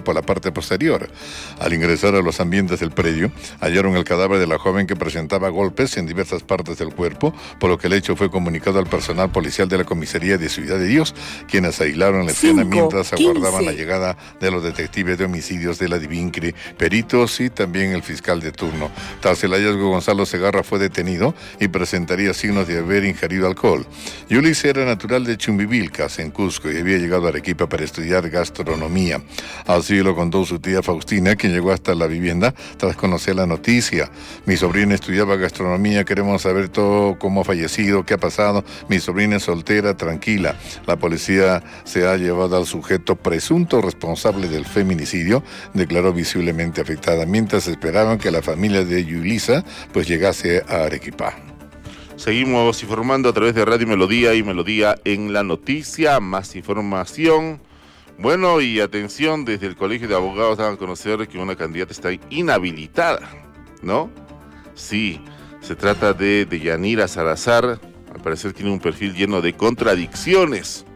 por la parte posterior. Al ingresar a los ambientes del predio, hallaron el cadáver de la joven que presentaba golpes en diversas partes del cuerpo, por lo que el hecho fue comunicado al personal policial de la comisaría de Ciudad de Dios, quienes aislaron la escena mientras aguardaban la llegada de los detectives de homicidios de la Divincre, peritos y también el fiscal de turno. Tras el hallazgo, Gonzalo Segarra fue detenido y presentaría signos de haber ingerido alcohol. Yulisa era natural de Chumbivilcas, en Cusco, y había llegado a Arequipa para estudiar gastronomía. Así lo contó su tía Faustina, quien llegó hasta la vivienda tras conocer la noticia. Mi sobrina estudiaba gastronomía, queremos saber todo, cómo ha fallecido, qué ha pasado. Mi sobrina es soltera, tranquila. La policía se ha llevado al sujeto presunto responsable del feminicidio, declaró visiblemente afectada, mientras esperaban que la familia de Yulisa pues llegase a Arequipa. Seguimos informando a través de Radio Melodía y Melodía en la Noticia. Más información. Bueno, y atención, desde el Colegio de Abogados dan a conocer que una candidata está inhabilitada, ¿no? Sí, se trata de Yanira Salazar. Al parecer tiene un perfil lleno de contradicciones.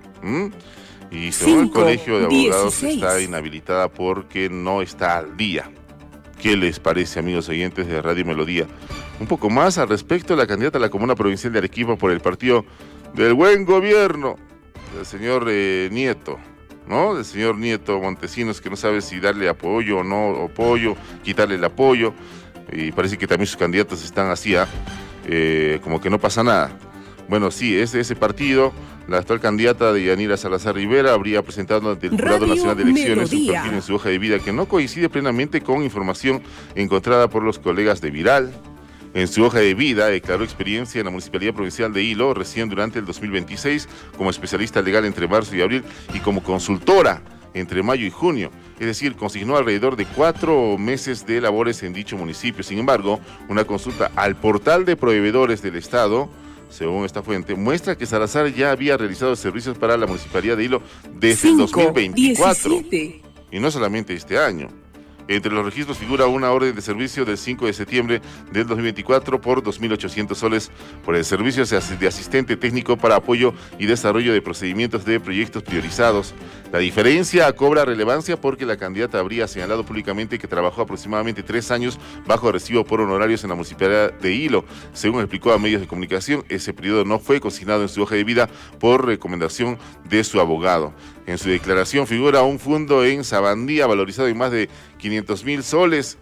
Y según el Colegio de Abogados está inhabilitada porque no está al día. ¿Qué les parece, amigos oyentes de Radio Melodía? Un poco más al respecto, la candidata a la Comuna Provincial de Arequipa por el Partido del Buen Gobierno, del señor Nieto, ¿no? Del señor Nieto Montesinos, que no sabe si darle apoyo o no apoyo, quitarle el apoyo, y parece que también sus candidatos están así, como que no pasa nada. Bueno, sí, es de ese partido. La actual candidata de Yanira Salazar Rivera habría presentado ante el Jurado Nacional de Elecciones un perfil en su hoja de vida que no coincide plenamente con información encontrada por los colegas de Viral. En su hoja de vida declaró experiencia en la Municipalidad Provincial de Hilo recién durante el 2026 como especialista legal entre marzo y abril y como consultora entre mayo y junio. Es decir, consignó alrededor de 4 meses de labores en dicho municipio. Sin embargo, una consulta al portal de proveedores del Estado, según esta fuente, muestra que Salazar ya había realizado servicios para la Municipalidad de Hilo desde el 2024. 17. Y no solamente este año. Entre los registros figura una orden de servicio del 5 de septiembre del 2024 por 2.800 soles por el servicio de asistente técnico para apoyo y desarrollo de procedimientos de proyectos priorizados. La diferencia cobra relevancia porque la candidata habría señalado públicamente que trabajó aproximadamente 3 años bajo recibo por honorarios en la Municipalidad de Hilo. Según explicó a medios de comunicación, ese periodo no fue consignado en su hoja de vida por recomendación de su abogado. En su declaración figura un fondo en Sabandía valorizado en más de 500.000 soles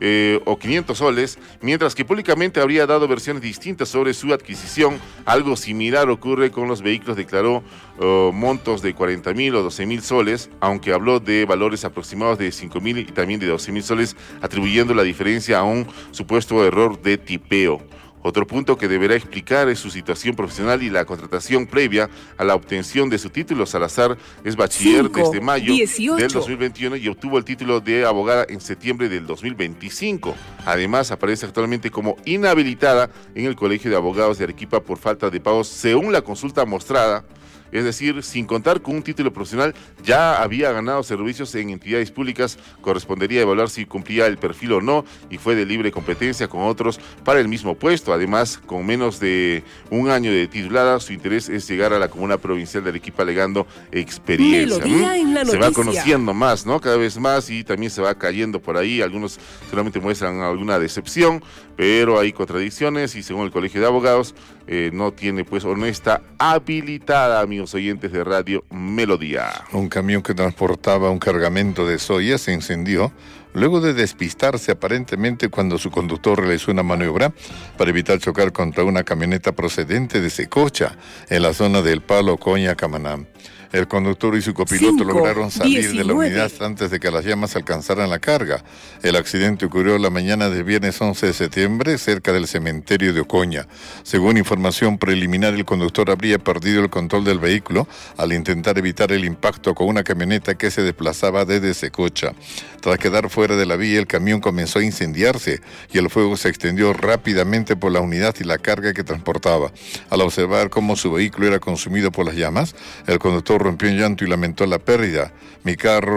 o 500 soles, mientras que públicamente habría dado versiones distintas sobre su adquisición. Algo similar ocurre con los vehículos, declaró montos de 40.000 o 12.000 soles, aunque habló de valores aproximados de 5.000 y también de 12.000 soles, atribuyendo la diferencia a un supuesto error de tipeo. Otro punto que deberá explicar es su situación profesional y la contratación previa a la obtención de su título. Salazar es bachiller desde mayo del 2021 y obtuvo el título de abogada en septiembre del 2025. Además, aparece actualmente como inhabilitada en el Colegio de Abogados de Arequipa por falta de pagos, según la consulta mostrada. Es decir, sin contar con un título profesional, ya había ganado servicios en entidades públicas, correspondería evaluar si cumplía el perfil o no, y fue de libre competencia con otros para el mismo puesto. Además, con menos de un año de titulada, su interés es llegar a la Comuna Provincial de Arequipa alegando experiencia. Se va conociendo más, ¿no? Cada vez más, y también se va cayendo por ahí. Algunos solamente muestran alguna decepción, pero hay contradicciones, y según el Colegio de Abogados, no tiene pues o no está habilitada, amigos oyentes de Radio Melodía. Un camión que transportaba un cargamento de soya se incendió luego de despistarse aparentemente cuando su conductor realizó una maniobra para evitar chocar contra una camioneta procedente de Secocha en la zona del Palo Coña Camaná. El conductor y su copiloto lograron salir de la unidad antes de que las llamas alcanzaran la carga. El accidente ocurrió la mañana del viernes 11 de septiembre cerca del cementerio de Ocoña. Según información preliminar, el conductor habría perdido el control del vehículo al intentar evitar el impacto con una camioneta que se desplazaba desde Secocha. Tras quedar fuera de la vía, el camión comenzó a incendiarse y el fuego se extendió rápidamente por la unidad y la carga que transportaba. Al observar cómo su vehículo era consumido por las llamas, el conductor rompió en llanto y lamentó la pérdida. Mi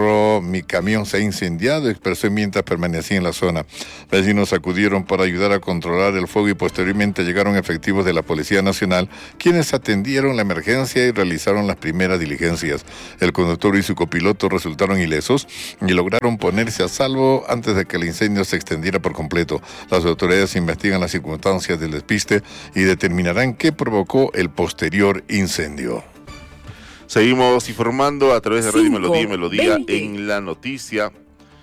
camión se ha incendiado, expresó mientras permanecía en la zona. Vecinos acudieron para ayudar a controlar el fuego y posteriormente llegaron efectivos de la Policía Nacional, quienes atendieron la emergencia y realizaron las primeras diligencias. El conductor y su copiloto resultaron ilesos y lograron ponerse a salvo antes de que el incendio se extendiera por completo. Las autoridades investigan las circunstancias del despiste y determinarán qué provocó el posterior incendio. Seguimos informando a través de Radio Melodía y Melodía en la noticia.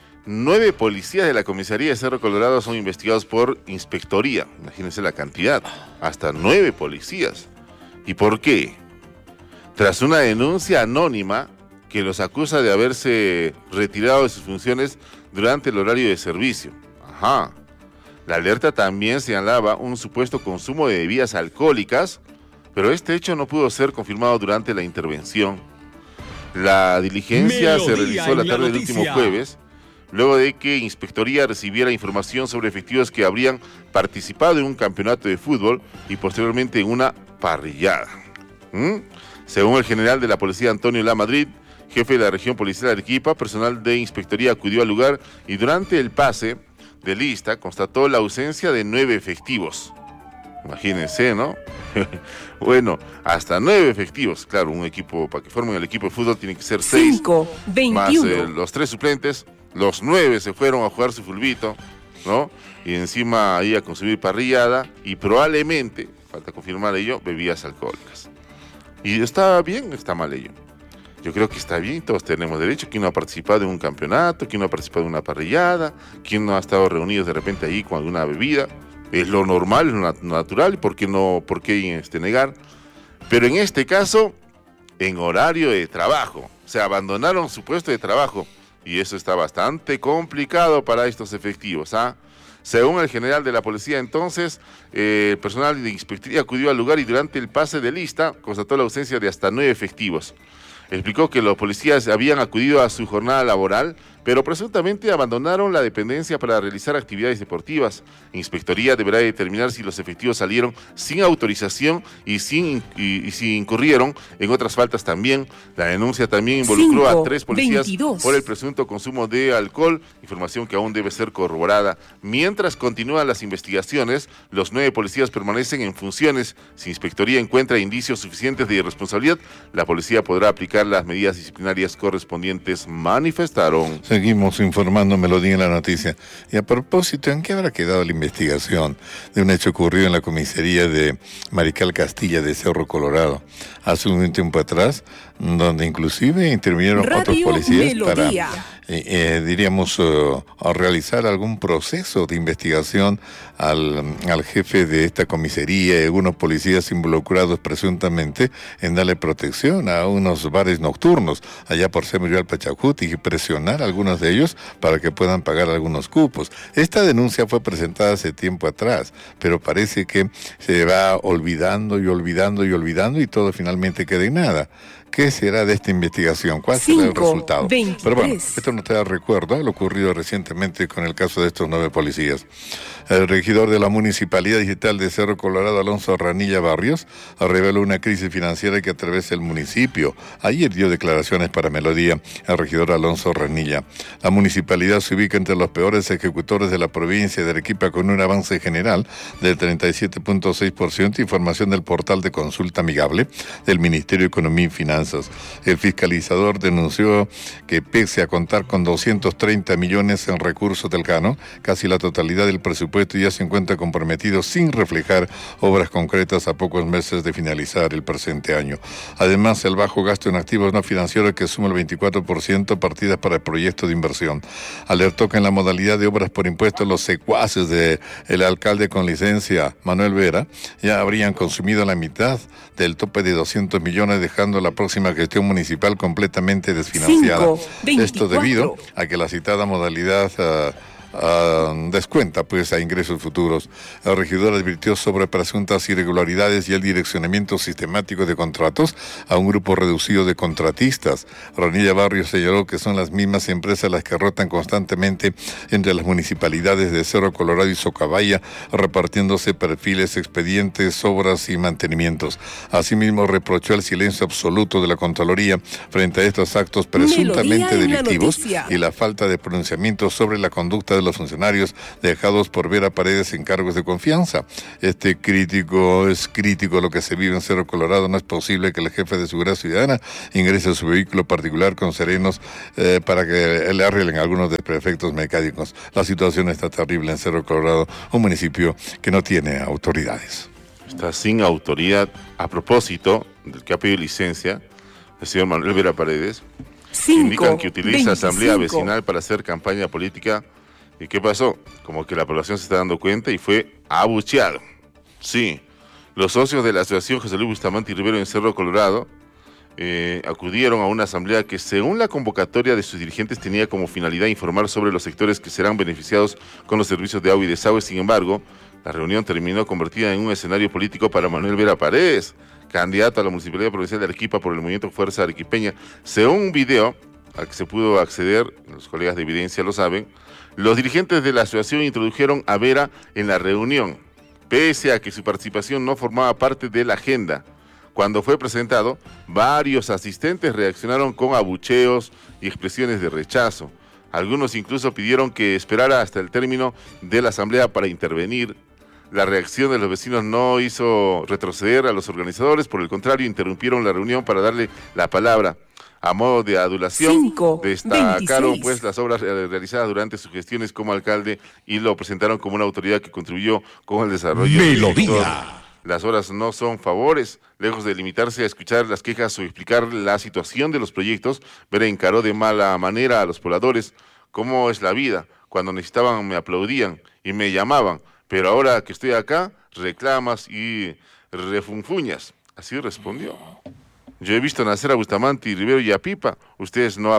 9 policías de la comisaría de Cerro Colorado son investigados por inspectoría. Imagínense la cantidad, hasta 9 policías. ¿Y por qué? Tras una denuncia anónima que los acusa de haberse retirado de sus funciones durante el horario de servicio. Ajá. La alerta también señalaba un supuesto consumo de bebidas alcohólicas, pero este hecho no pudo ser confirmado durante la intervención. La diligencia se realizó la tarde del último jueves, luego de que Inspectoría recibiera información sobre efectivos que habrían participado en un campeonato de fútbol y posteriormente en una parrillada. Según el general de la policía Antonio Lamadrid, jefe de la región policial de Arequipa, personal de Inspectoría acudió al lugar y durante el pase de lista constató la ausencia de 9 efectivos. Imagínense, ¿no? Bueno, hasta 9 efectivos. Claro, un equipo, para que formen el equipo de fútbol tiene que ser 6. 21. Más los 3 suplentes. Los 9 se fueron a jugar su fulbito, ¿no? Y encima ahí a consumir parrillada y probablemente, falta confirmar ello, bebidas alcohólicas. ¿Y está bien o está mal ello? Yo creo que está bien, todos tenemos derecho. ¿Quién no ha participado en un campeonato? ¿Quién no ha participado en una parrillada? ¿Quién no ha estado reunidos de repente ahí con alguna bebida? Es lo normal, es lo natural, ¿por qué no, por qué negar? Pero en este caso, en horario de trabajo, o sea, abandonaron su puesto de trabajo y eso está bastante complicado para estos efectivos, ¿ah? Según el general de la policía, entonces, el personal de inspectoría acudió al lugar y durante el pase de lista constató la ausencia de hasta 9 efectivos. Explicó que los policías habían acudido a su jornada laboral, pero presuntamente abandonaron la dependencia para realizar actividades deportivas. Inspectoría deberá determinar si los efectivos salieron sin autorización y si incurrieron en otras faltas también. La denuncia también involucró a 3 policías 22. Por el presunto consumo de alcohol, información que aún debe ser corroborada. Mientras continúan las investigaciones, los 9 policías permanecen en funciones. Si Inspectoría encuentra indicios suficientes de irresponsabilidad, la policía podrá aplicar las medidas disciplinarias correspondientes, manifestaron. Seguimos informando Melodía en la noticia. Y a propósito, ¿en qué habrá quedado la investigación de un hecho ocurrido en la comisaría de Marical Castilla de Cerro Colorado hace un tiempo atrás, donde inclusive intervinieron otros policías Melodía. Para, diríamos, a realizar algún proceso de investigación al jefe de esta comisaría y algunos policías involucrados presuntamente en darle protección a unos bares nocturnos allá por Semillal Pachacuti y presionar a algunos de ellos para que puedan pagar algunos cupos. Esta denuncia fue presentada hace tiempo atrás, pero parece que se va olvidando y todo finalmente queda en nada. ¿Qué será de esta investigación? ¿Cuál será el resultado? 23. Pero bueno, esto nos da recuerdo a lo ocurrido recientemente con el caso de estos 9 policías. El regidor de la Municipalidad Digital de Cerro Colorado, Alonso Ranilla Barrios, reveló una crisis financiera que atraviesa el municipio. Ayer dio declaraciones para Melodía el regidor Alonso Ranilla. La municipalidad se ubica entre los peores ejecutores de la provincia de Arequipa con un avance general del 37.6%, información del portal de consulta amigable del Ministerio de Economía y Finanzas. El fiscalizador denunció que pese a contar con 230 millones en recursos del Cano, casi la totalidad del presupuesto ya se encuentra comprometido sin reflejar obras concretas a pocos meses de finalizar el presente año. Además, el bajo gasto en activos no financieros que suma el 24% partidas para el proyecto de inversión. Alertó que en la modalidad de obras por impuestos los secuaces del alcalde con licencia, Manuel Vera, ya habrían consumido la mitad del tope de 200 millones, dejando la próxima gestión municipal completamente desfinanciada. Esto debido a que la citada modalidad descuenta pues a ingresos futuros. El regidor advirtió sobre presuntas irregularidades y el direccionamiento sistemático de contratos a un grupo reducido de contratistas. Ronilla Barrios señaló que son las mismas empresas las que rotan constantemente entre las municipalidades de Cerro Colorado y Socabaya, repartiéndose perfiles, expedientes, obras y mantenimientos. Asimismo, reprochó el silencio absoluto de la Contraloría frente a estos actos presuntamente delictivos y la falta de pronunciamiento sobre la conducta de los funcionarios dejados por Vera Paredes en cargos de confianza. Es crítico lo que se vive en Cerro Colorado. No es posible que el jefe de seguridad ciudadana ingrese a su vehículo particular con serenos para que le arreglen algunos desperfectos mecánicos. La situación está terrible en Cerro Colorado, un municipio que no tiene autoridades. Está sin autoridad. A propósito del que ha pedido licencia, el señor Manuel Vera Paredes, indican que utiliza asamblea vecinal para hacer campaña política. ¿Y qué pasó? Como que la población se está dando cuenta y fue abucheado. Sí, los socios de la Asociación José Luis Bustamante y Rivero en Cerro Colorado acudieron a una asamblea que, según la convocatoria de sus dirigentes, tenía como finalidad informar sobre los sectores que serán beneficiados con los servicios de agua y desagüe. Sin embargo, la reunión terminó convertida en un escenario político para Manuel Vera Paredes, candidato a la Municipalidad Provincial de Arequipa por el Movimiento Fuerza Arequipeña. Según un video al que se pudo acceder, los colegas de Evidencia lo saben, los dirigentes de la asociación introdujeron a Vera en la reunión, pese a que su participación no formaba parte de la agenda. Cuando fue presentado, varios asistentes reaccionaron con abucheos y expresiones de rechazo. Algunos incluso pidieron que esperara hasta el término de la asamblea para intervenir. La reacción de los vecinos no hizo retroceder a los organizadores, por el contrario, interrumpieron la reunión para darle la palabra. A modo de adulación, destacaron pues las obras realizadas durante sus gestiones como alcalde y lo presentaron como una autoridad que contribuyó con el desarrollo del sector. Las obras no son favores. Lejos de limitarse a escuchar las quejas o explicar la situación de los proyectos, Vera encaró de mala manera a los pobladores. ¿Cómo es la vida? Cuando necesitaban me aplaudían y me llamaban, pero ahora que estoy acá, reclamas y refunfuñas. Así respondió. Yo he visto nacer a Bustamante y Rivero y a Pipa. Ustedes no se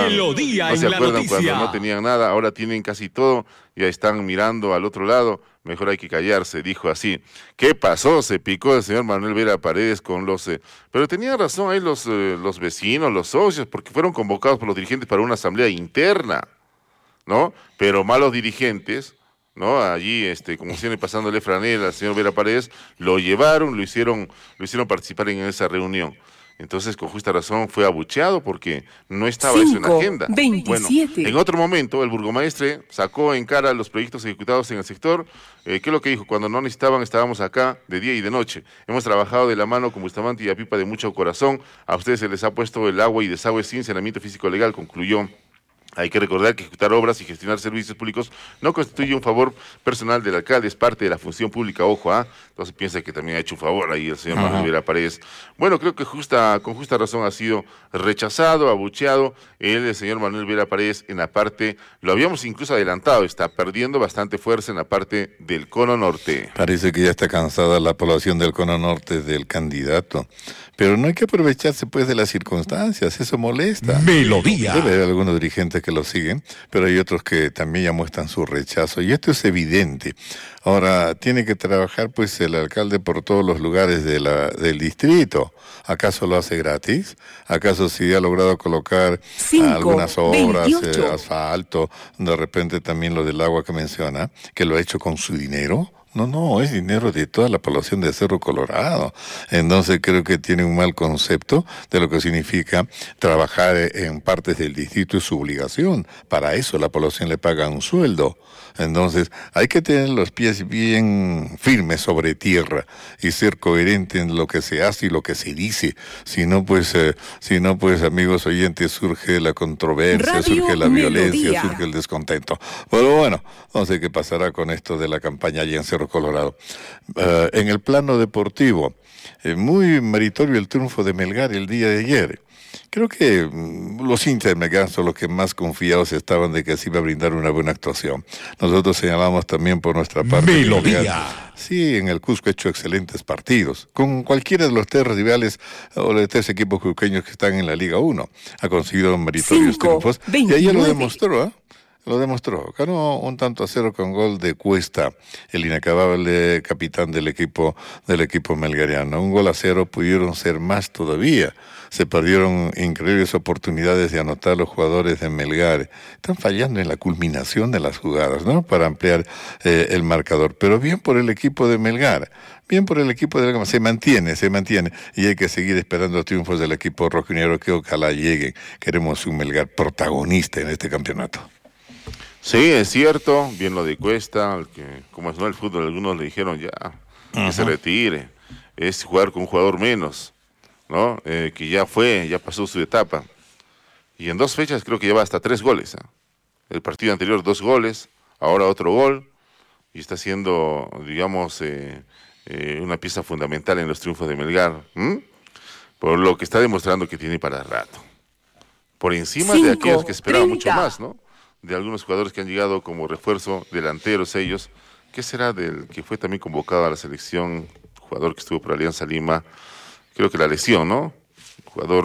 acuerdan cuando no tenían nada, ahora tienen casi todo, ya están mirando al otro lado. Mejor hay que callarse, dijo así. ¿Qué pasó? Se picó el señor Manuel Vera Paredes con los... Pero tenían razón ahí los vecinos, los socios, porque fueron convocados por los dirigentes para una asamblea interna, ¿no? Pero malos dirigentes, ¿no? Allí, como siempre pasándole franela al señor Vera Paredes, lo llevaron, lo hicieron participar en esa reunión. Entonces, con justa razón, fue abucheado porque no estaba eso en la agenda. 27. Bueno, en otro momento, el burgomaestre sacó en cara los proyectos ejecutados en el sector. ¿Qué es lo que dijo? Cuando no necesitaban, estábamos acá de día y de noche. Hemos trabajado de la mano con Bustamante y a Pipa de mucho corazón. A ustedes se les ha puesto el agua y desagüe sin saneamiento físico legal, concluyó. Hay que recordar que ejecutar obras y gestionar servicios públicos no constituye un favor personal del alcalde, es parte de la función pública, ojo, Entonces piensa que también ha hecho un favor ahí el señor Manuel Vera Paredes. Bueno, creo que con justa razón ha sido rechazado, abucheado el señor Manuel Vera Paredes en la parte, lo habíamos incluso adelantado, está perdiendo bastante fuerza en la parte del cono norte. Parece que ya está cansada la población del cono norte del candidato, pero no hay que aprovecharse pues de las circunstancias, eso molesta. Melodía. Debe haber algunos dirigentes que lo siguen, pero hay otros que también ya muestran su rechazo, y esto es evidente. Ahora, tiene que trabajar pues el alcalde por todos los lugares del distrito. ¿Acaso lo hace gratis? ¿Acaso si ha logrado colocar algunas obras, asfalto, de repente también lo del agua que menciona, que lo ha hecho con su dinero? No, es dinero de toda la población de Cerro Colorado. Entonces creo que tiene un mal concepto de lo que significa trabajar en partes del distrito, es su obligación. Para eso la población le paga un sueldo. Entonces hay que tener los pies bien firmes sobre tierra y ser coherente en lo que se hace y lo que se dice. Si no, pues amigos oyentes, surge la controversia, surge la violencia, surge el descontento. Pero bueno, no sé qué pasará con esto de la campaña allá en Cerro Colorado. En el plano deportivo, muy meritorio el triunfo de Melgar el día de ayer. Creo que los hinchas de Melgar son los que más confiados estaban de que se iba a brindar una buena actuación. Nosotros señalamos también por nuestra parte. Melodía. Sí, en el Cusco ha hecho excelentes partidos. Con cualquiera de los tres rivales o de tres equipos cusqueños que están en la Liga 1. Ha conseguido meritorios triunfos. 29. Y ayer lo demostró, Lo demostró. Ganó 1-0 con gol de Cuesta, el inacabable capitán del equipo melgariano. 1-0, pudieron ser más todavía. Se perdieron increíbles oportunidades de anotar los jugadores de Melgar. Están fallando en la culminación de las jugadas, ¿no? Para ampliar el marcador. Pero bien por el equipo de Melgar. Bien por el equipo de Melgar. Se mantiene. Y hay que seguir esperando triunfos del equipo rojinegro que ojalá lleguen. Queremos un Melgar protagonista en este campeonato. Sí, es cierto, bien lo de Cuesta, que como es no el fútbol, algunos le dijeron ya que se retire, es jugar con un jugador menos, ¿no? Que ya pasó su etapa. Y en 2 fechas creo que lleva hasta 3 goles. El partido anterior 2 goles, ahora otro gol, y está siendo, digamos, una pieza fundamental en los triunfos de Melgar, por lo que está demostrando que tiene para rato. Por encima de aquellos que esperaban mucho más, ¿no? De algunos jugadores que han llegado como refuerzo, delanteros ellos. ¿Qué será del que fue también convocado a la selección? Jugador que estuvo por Alianza Lima. Creo que la lesión, ¿no? Jugador,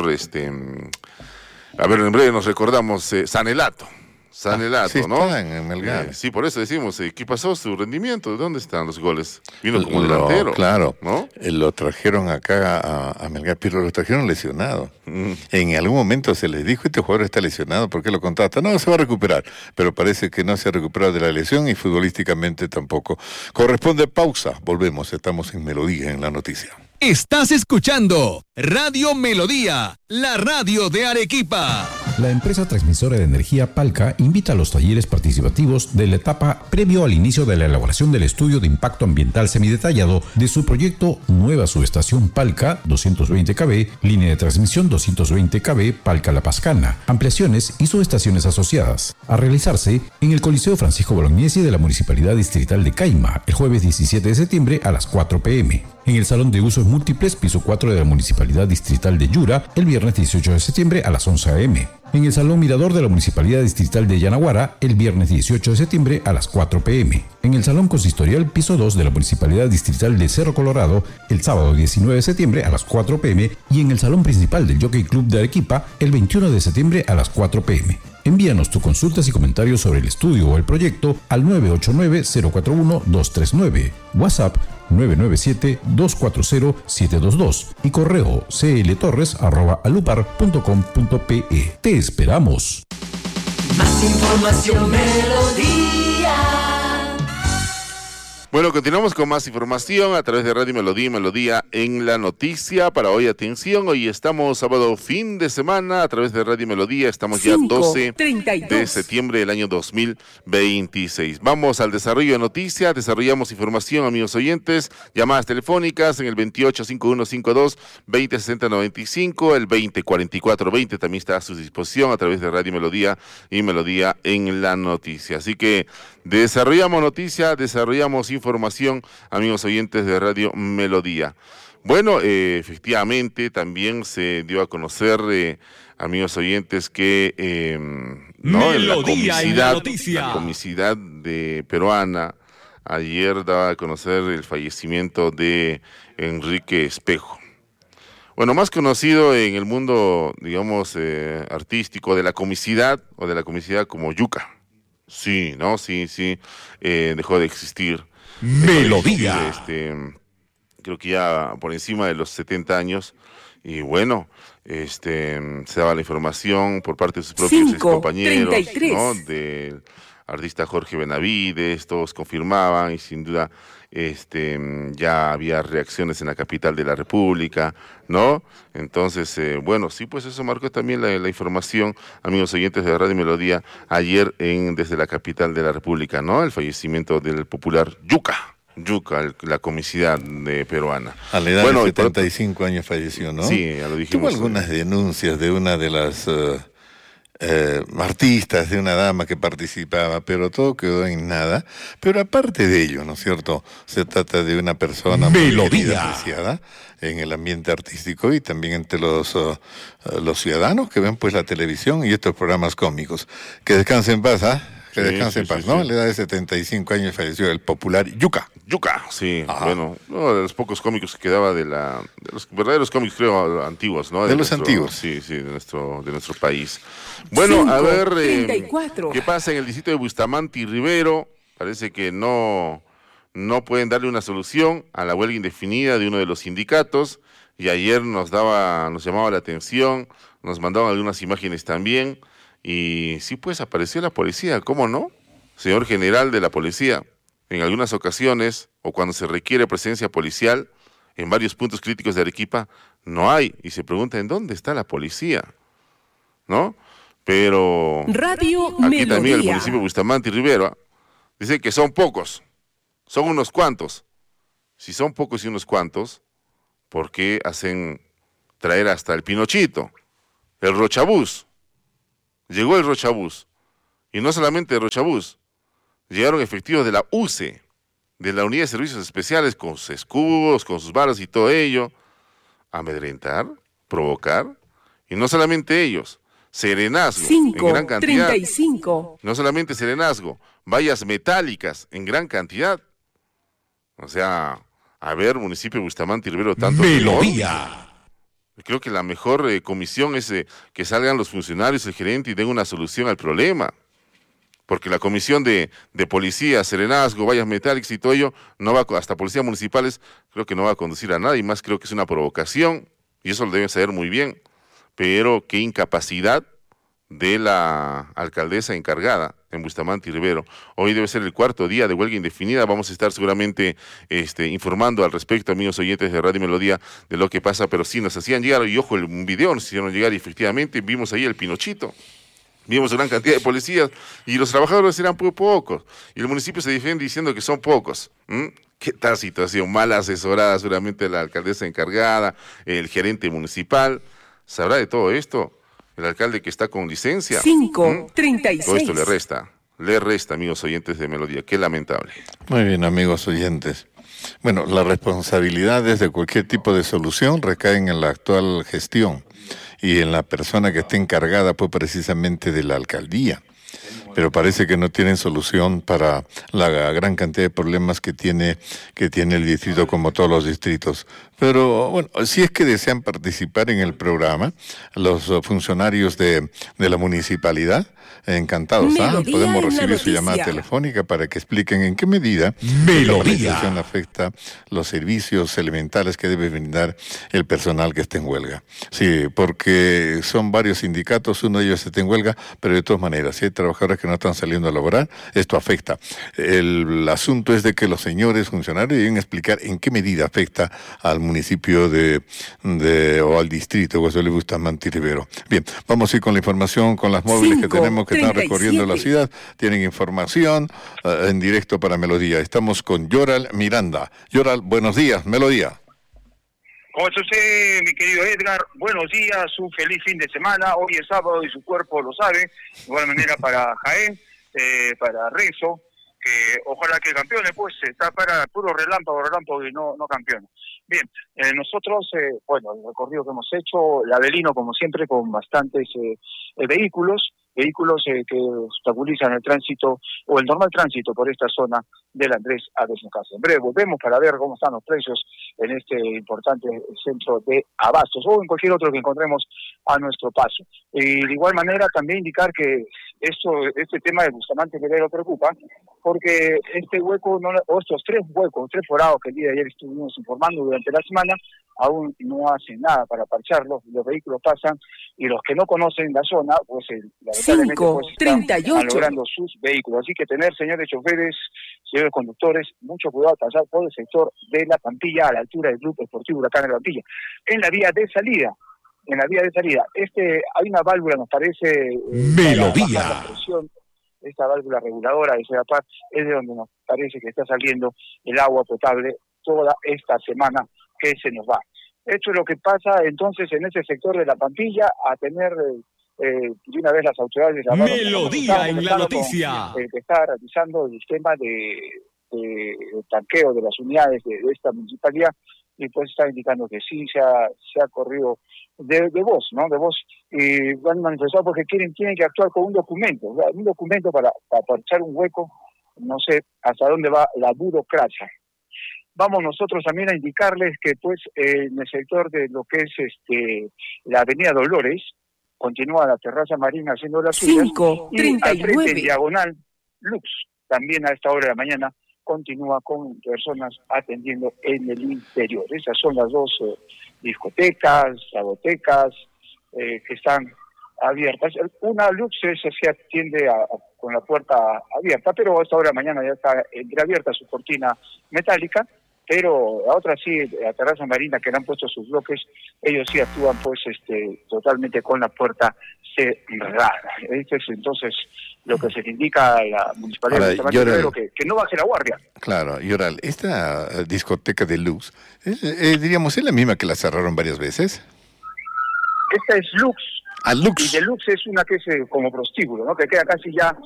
a ver, en breve nos recordamos, Sanelato, sí, ¿no? Está en Melgar. Sí, por eso decimos, ¿qué pasó su rendimiento? ¿De dónde están los goles? Vino como delantero. Claro, ¿no? Lo trajeron acá a Melgar, pero lo trajeron lesionado. En algún momento se les dijo, este jugador está lesionado, ¿por qué lo contrata? No, se va a recuperar, pero parece que no se ha recuperado de la lesión y futbolísticamente tampoco. Corresponde pausa, volvemos, estamos en Melodía, en la noticia. Estás escuchando Radio Melodía, la radio de Arequipa. La empresa transmisora de energía Palca invita a los talleres participativos de la etapa previo al inicio de la elaboración del estudio de impacto ambiental semidetallado de su proyecto Nueva Subestación Palca 220 kV, línea de transmisión 220 kV Palca La Pascana, ampliaciones y subestaciones asociadas, a realizarse en el Coliseo Francisco Bolognesi de la Municipalidad Distrital de Caima, el jueves 17 de septiembre a las 4 p.m. En el Salón de Usos Múltiples, piso 4 de la Municipalidad Distrital de Yura, el viernes 18 de septiembre a las 11 a.m. En el Salón Mirador de la Municipalidad Distrital de Yanaguara, el viernes 18 de septiembre a las 4 p.m. En el Salón Consistorial, piso 2 de la Municipalidad Distrital de Cerro Colorado, el sábado 19 de septiembre a las 4 p.m. Y en el Salón Principal del Jockey Club de Arequipa, el 21 de septiembre a las 4 p.m. Envíanos tus consultas y comentarios sobre el estudio o el proyecto al 989-041-239, WhatsApp 997-240-722 y correo cltorres@alupar.com.pe. Te esperamos. Más información, Melodía. Bueno, continuamos con más información a través de Radio Melodía y Melodía en la noticia. Para hoy, atención, hoy estamos sábado fin de semana a través de Radio Melodía. Estamos ya 12 de septiembre del año 2026. Vamos al desarrollo de noticias, desarrollamos información, amigos oyentes, llamadas telefónicas en el 285152-206095, el 204420 también está a su disposición a través de Radio Melodía y Melodía en la noticia. Así que desarrollamos noticias, desarrollamos información, amigos oyentes de Radio Melodía. Bueno, efectivamente también se dio a conocer, amigos oyentes, que la comicidad peruana ayer daba a conocer el fallecimiento de Enrique Espejo. Bueno, más conocido en el mundo, digamos, artístico de la comicidad o de la comicidad como Yuca. Sí, ¿no? Sí, dejó de existir. Melodía. Creo que ya por encima de los 70 años. Y bueno, se daba la información por parte de sus propios compañeros, ¿no? Del artista Jorge Benavides, todos confirmaban y sin duda ya había reacciones en la capital de la República, ¿no? Entonces, bueno, sí, pues eso marcó también la información, amigos oyentes de Radio Melodía, ayer desde la capital de la República, ¿no? El fallecimiento del popular Yuca, la comicidad peruana. A la edad de 75 años falleció, ¿no? Sí, ya lo dijimos. Tuvo algunas denuncias de una de las artistas, de una dama que participaba, pero todo quedó en nada. Pero aparte de ello, ¿no es cierto? Se trata de una persona muy apreciada en el ambiente artístico y también entre los ciudadanos que ven pues la televisión y estos programas cómicos. Que descansen en paz, ¿ah? Que descanse en paz, ¿no? A la edad de 75 años falleció el popular Yuca. Yuca, sí, Ajá. bueno, uno de los pocos cómicos que quedaba de los verdaderos cómics, creo, antiguos, ¿no? De los antiguos. Sí, sí, de nuestro país. Bueno, a ver, 34. ¿qué pasa en el distrito de Bustamante y Rivero? Parece que no pueden darle una solución a la huelga indefinida de uno de los sindicatos, y ayer nos llamaba la atención, nos mandaban algunas imágenes también, y sí, pues apareció la policía, ¿cómo no? Señor general de la policía. En algunas ocasiones, o cuando se requiere presencia policial, en varios puntos críticos de Arequipa, no hay. Y se pregunta, ¿en dónde está la policía? ¿No? Pero Radio aquí también el Melodía. municipio de Bustamante y Rivero dice que son pocos, son unos cuantos. Si son pocos y unos cuantos, ¿por qué hacen traer hasta el Pinochito? El Rochabús. Llegó el Rochabús. Y no solamente el Rochabús, llegaron efectivos de la UCE, de la Unidad de Servicios Especiales, con sus escudos, con sus balas y todo ello, a amedrentar, provocar, y no solamente ellos, serenazgo en gran cantidad, 5:35. no solamente serenazgo, vallas metálicas en gran cantidad. O sea, a ver, municipio de Bustamante y Rivero, tanto Melodía. creo que la mejor comisión es que salgan los funcionarios, el gerente, y den una solución al problema. Porque la comisión de policía, serenazgo, vallas metálicas y todo ello, no va, hasta policías municipales, creo que no va a conducir a nada, y más creo que es una provocación, y eso lo deben saber muy bien. Pero qué incapacidad de la alcaldesa encargada en Bustamante y Rivero. Hoy debe ser el 4º día de huelga indefinida. Vamos a estar seguramente informando al respecto, amigos oyentes de Radio Melodía, de lo que pasa, pero sí nos hacían llegar, y ojo, un video nos hicieron llegar, y efectivamente vimos ahí el Pinochito. Vimos una gran cantidad de policías y los trabajadores eran muy pocos. Y el municipio se defiende diciendo que son pocos. ¿Qué tal situación? Mal asesorada seguramente la alcaldesa encargada, el gerente municipal. ¿Sabrá de todo esto el alcalde que está con licencia? 5:36. Todo esto le resta, amigos oyentes de Melodía. Qué lamentable. Muy bien, amigos oyentes. Bueno, las responsabilidades de cualquier tipo de solución recaen en la actual gestión y en la persona que esté encargada, pues, precisamente de la alcaldía. Pero parece que no tienen solución para la gran cantidad de problemas que tiene el distrito, como todos los distritos. Pero bueno, si es que desean participar en el programa, los funcionarios de la municipalidad, encantados, Melodía podemos en la recibir su llamada noticia. telefónica para que expliquen en qué medida Melodía. la organización afecta los servicios elementales que debe brindar el personal que esté en huelga. Sí, porque son varios sindicatos, uno de ellos está en huelga, pero de todas maneras, si hay trabajadores que no están saliendo a laborar, esto afecta. El asunto es de que los señores funcionarios deben explicar en qué medida afecta al municipio o al distrito José Luis Bustamante y Rivero. Bien, vamos a ir con la información, con las móviles que tenemos, que están recorriendo la ciudad. Tienen información en directo para Melodía. Estamos con Yoral Miranda. Yoral, buenos días, Melodía. ¿Cómo está usted, mi querido Edgar? Buenos días, un feliz fin de semana. Hoy es sábado y su cuerpo lo sabe. De igual manera para Jaén, para Renzo, que ojalá que campeone, pues está para puro relámpago y no campeone. Bien, nosotros, bueno, el recorrido que hemos hecho, el Avelino, como siempre, con bastantes vehículos que obstaculizan el tránsito o el normal tránsito por esta zona del Andrés Avelino-Casa. En breve volvemos para ver cómo están los precios en este importante centro de abastos o en cualquier otro que encontremos a nuestro paso. Y de igual manera también indicar que este tema de Bustamante Rivero preocupa porque este hueco, o estos tres forados que el día de ayer estuvimos informando durante la semana, aún no hacen nada para parcharlos. Los vehículos pasan y los que no conocen la zona, pues lamentablemente pues, están 5:38. malogrando sus vehículos. Así que tener, señores choferes, señores conductores, mucho cuidado al pasar por el sector de La Pampilla, a la altura del Club Esportivo Huracán de La Pampilla, en la vía de salida. Hay una válvula, nos parece, Melodía. para bajar la presión. Esta válvula reguladora de Sedapar es de donde nos parece que está saliendo el agua potable toda esta semana que se nos va. Esto es lo que pasa entonces en ese sector de La Pampilla, a tener de una vez las autoridades de la mano. Melodía en la noticia. Que está realizando el sistema de tanqueo de las unidades de esta municipalidad, y pues está indicando que sí se ha corrido de voz, ¿no? De voz, y han manifestado porque tienen que actuar con un documento, para parchar un hueco. No sé hasta dónde va la burocracia. vamos nosotros también a indicarles que pues en el sector de lo que es la Avenida Dolores, continúa la terraza marina haciendo las suyas, y al frente en diagonal, Lux, también a esta hora de la mañana, continúa con personas atendiendo en el interior. Esas son las dos discotecas, sagotecas, que están abiertas. Una Lux se atiende con la puerta abierta, pero a esta hora de mañana ya está entreabierta su cortina metálica, pero la otra sí, la terraza marina, que le han puesto sus bloques, ellos sí actúan pues totalmente con la puerta cerrada. Este es entonces lo que se le indica a la municipalidad de Guerrero, que no baje la guardia. Claro, y Oral, esta discoteca de Lux, diríamos, ¿es la misma que la cerraron varias veces? Esta es Lux. Lux. Y de Lux es una que es como prostíbulo, ¿no? Que queda casi ya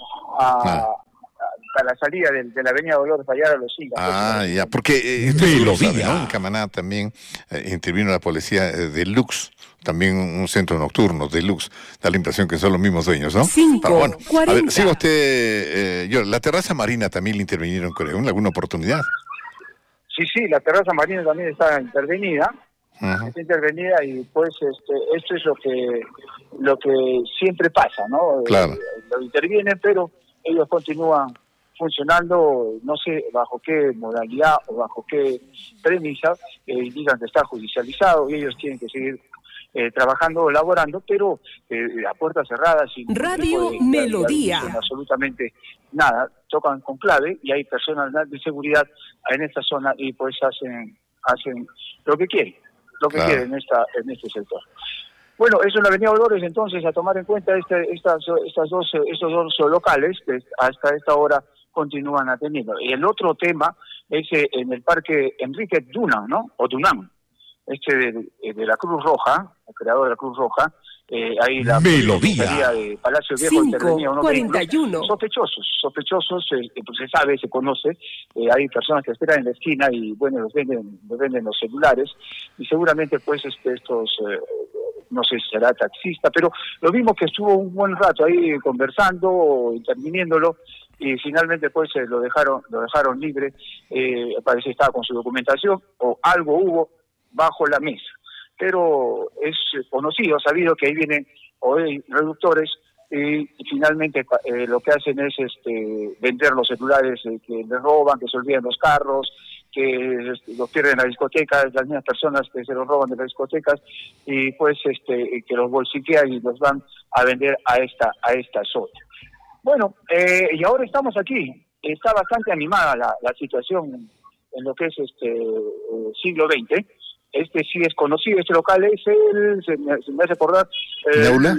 a la salida de la Avenida Dolores para allá a los Silvas. Ya, porque Melodía, ¿no? En Camaná también intervino la policía de Lux, también un centro nocturno de Lux. Da la impresión que son los mismos dueños, ¿no? 5:40. A ver, siga usted, la terraza marina también le intervinieron, creo, en alguna oportunidad. Sí, la terraza marina también está intervenida. Está intervenida y pues esto es lo que siempre pasa, ¿no? Claro. Lo intervienen, pero ellos continúan funcionando, no sé bajo qué modalidad o bajo qué premisa, digan que está judicializado y ellos tienen que seguir trabajando, laborando, pero a puertas cerradas, sin Radio Melodía. Absolutamente nada, tocan con clave y hay personal de seguridad en esta zona y pues hacen lo que quieren. Quieren en este sector. Bueno, eso en la Avenida Dolores, entonces, a tomar en cuenta estos dos locales que hasta esta hora continúan atendiendo. Y el otro tema es en el Parque Enrique Dunant, ¿no? O Dunant, de la Cruz Roja, el creador de la Cruz Roja, ahí la Melodía de Palacio Viejo intervenía unos 41. Sospechosos, pues se sabe, se conoce, hay personas que esperan en la esquina y bueno, los venden los celulares y seguramente pues estos no sé si será taxista, pero lo vimos que estuvo un buen rato ahí conversando, interviniéndolo y finalmente pues lo dejaron libre, parece que estaba con su documentación o algo hubo bajo la mesa. Pero es conocido, sabido que ahí vienen reductores y finalmente lo que hacen es vender los celulares que les roban, que se olvidan los carros, que los pierden en la discoteca, las mismas personas que se los roban de las discotecas y pues que los bolsiquean y los van a vender a esta zona. Bueno, y ahora estamos aquí. Está bastante animada la situación en lo que es siglo XX. Sí es conocido, este local es se me hace acordar... ¿Nebula?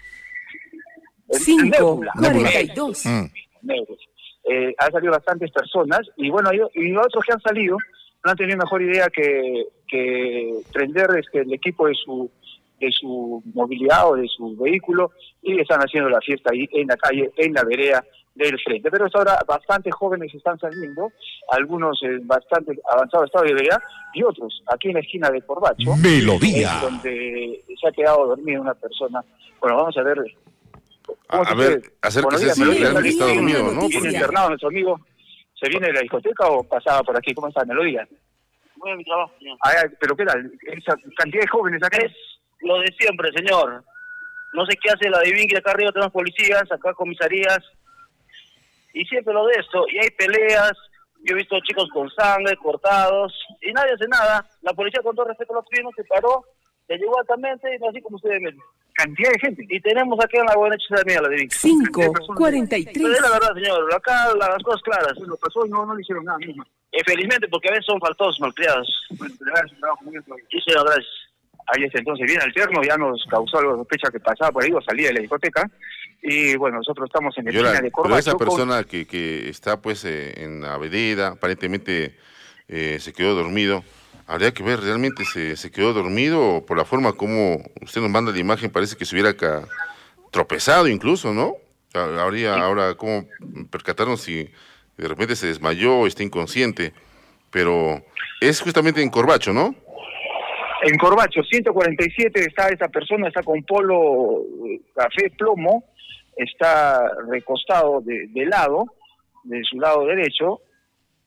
5:42. Han salido bastantes personas y bueno, y otros que han salido no han tenido mejor idea que prender el equipo de su movilidad o de su vehículo y están haciendo la fiesta ahí en la calle, en la vereda del frente. Pero hasta ahora bastantes jóvenes están saliendo, algunos en bastante avanzado estado de vereda y otros aquí en la esquina de Corbacho, Melodía, donde se ha quedado dormida una persona. Bueno, vamos a ver. A ver, acérquese si realmente está dormido, ¿no? ¿Tiene internado nuestro amigo? ¿Se viene de la discoteca o pasaba por aquí? ¿Cómo está? Melodía. Voy a mi trabajo, señor. Pero ¿qué tal? Esa cantidad de jóvenes acá. Es lo de siempre, señor. No sé qué hace la de Vinque, acá arriba tenemos policías, acá comisarías. Y siempre lo de esto. Y hay peleas. Yo he visto chicos con sangre, cortados. Y nadie hace nada. La policía, con todo respeto a los criminales, se paró, le llegó altamente y así como ustedes ven. Cantidad de gente. Y tenemos aquí en la buena hecha de mía, la de Vinque. 5:43. Pero es la verdad, señor. Acá las cosas claras. Lo pasó y no le hicieron nada mismo. Felizmente, porque a veces son faltosos, malcriados. Bueno, gracias, un trabajo muy bien. Sí, señor, gracias. Ahí está, entonces viene alterno, ya nos causó algo de sospecha que pasaba por ahí o salía de la discoteca. Y bueno, nosotros estamos en la esquina de Corbacho. Pero esa persona que está pues en la vereda, aparentemente se quedó dormido. Habría que ver, ¿realmente se quedó dormido o por la forma como usted nos manda la imagen parece que se hubiera tropezado incluso, ¿no? Habría ahora cómo percatarnos si de repente se desmayó o está inconsciente, pero es justamente en Corbacho, ¿no? En Corbacho, 147 está esa persona, está con polo café plomo, está recostado de lado, de su lado derecho,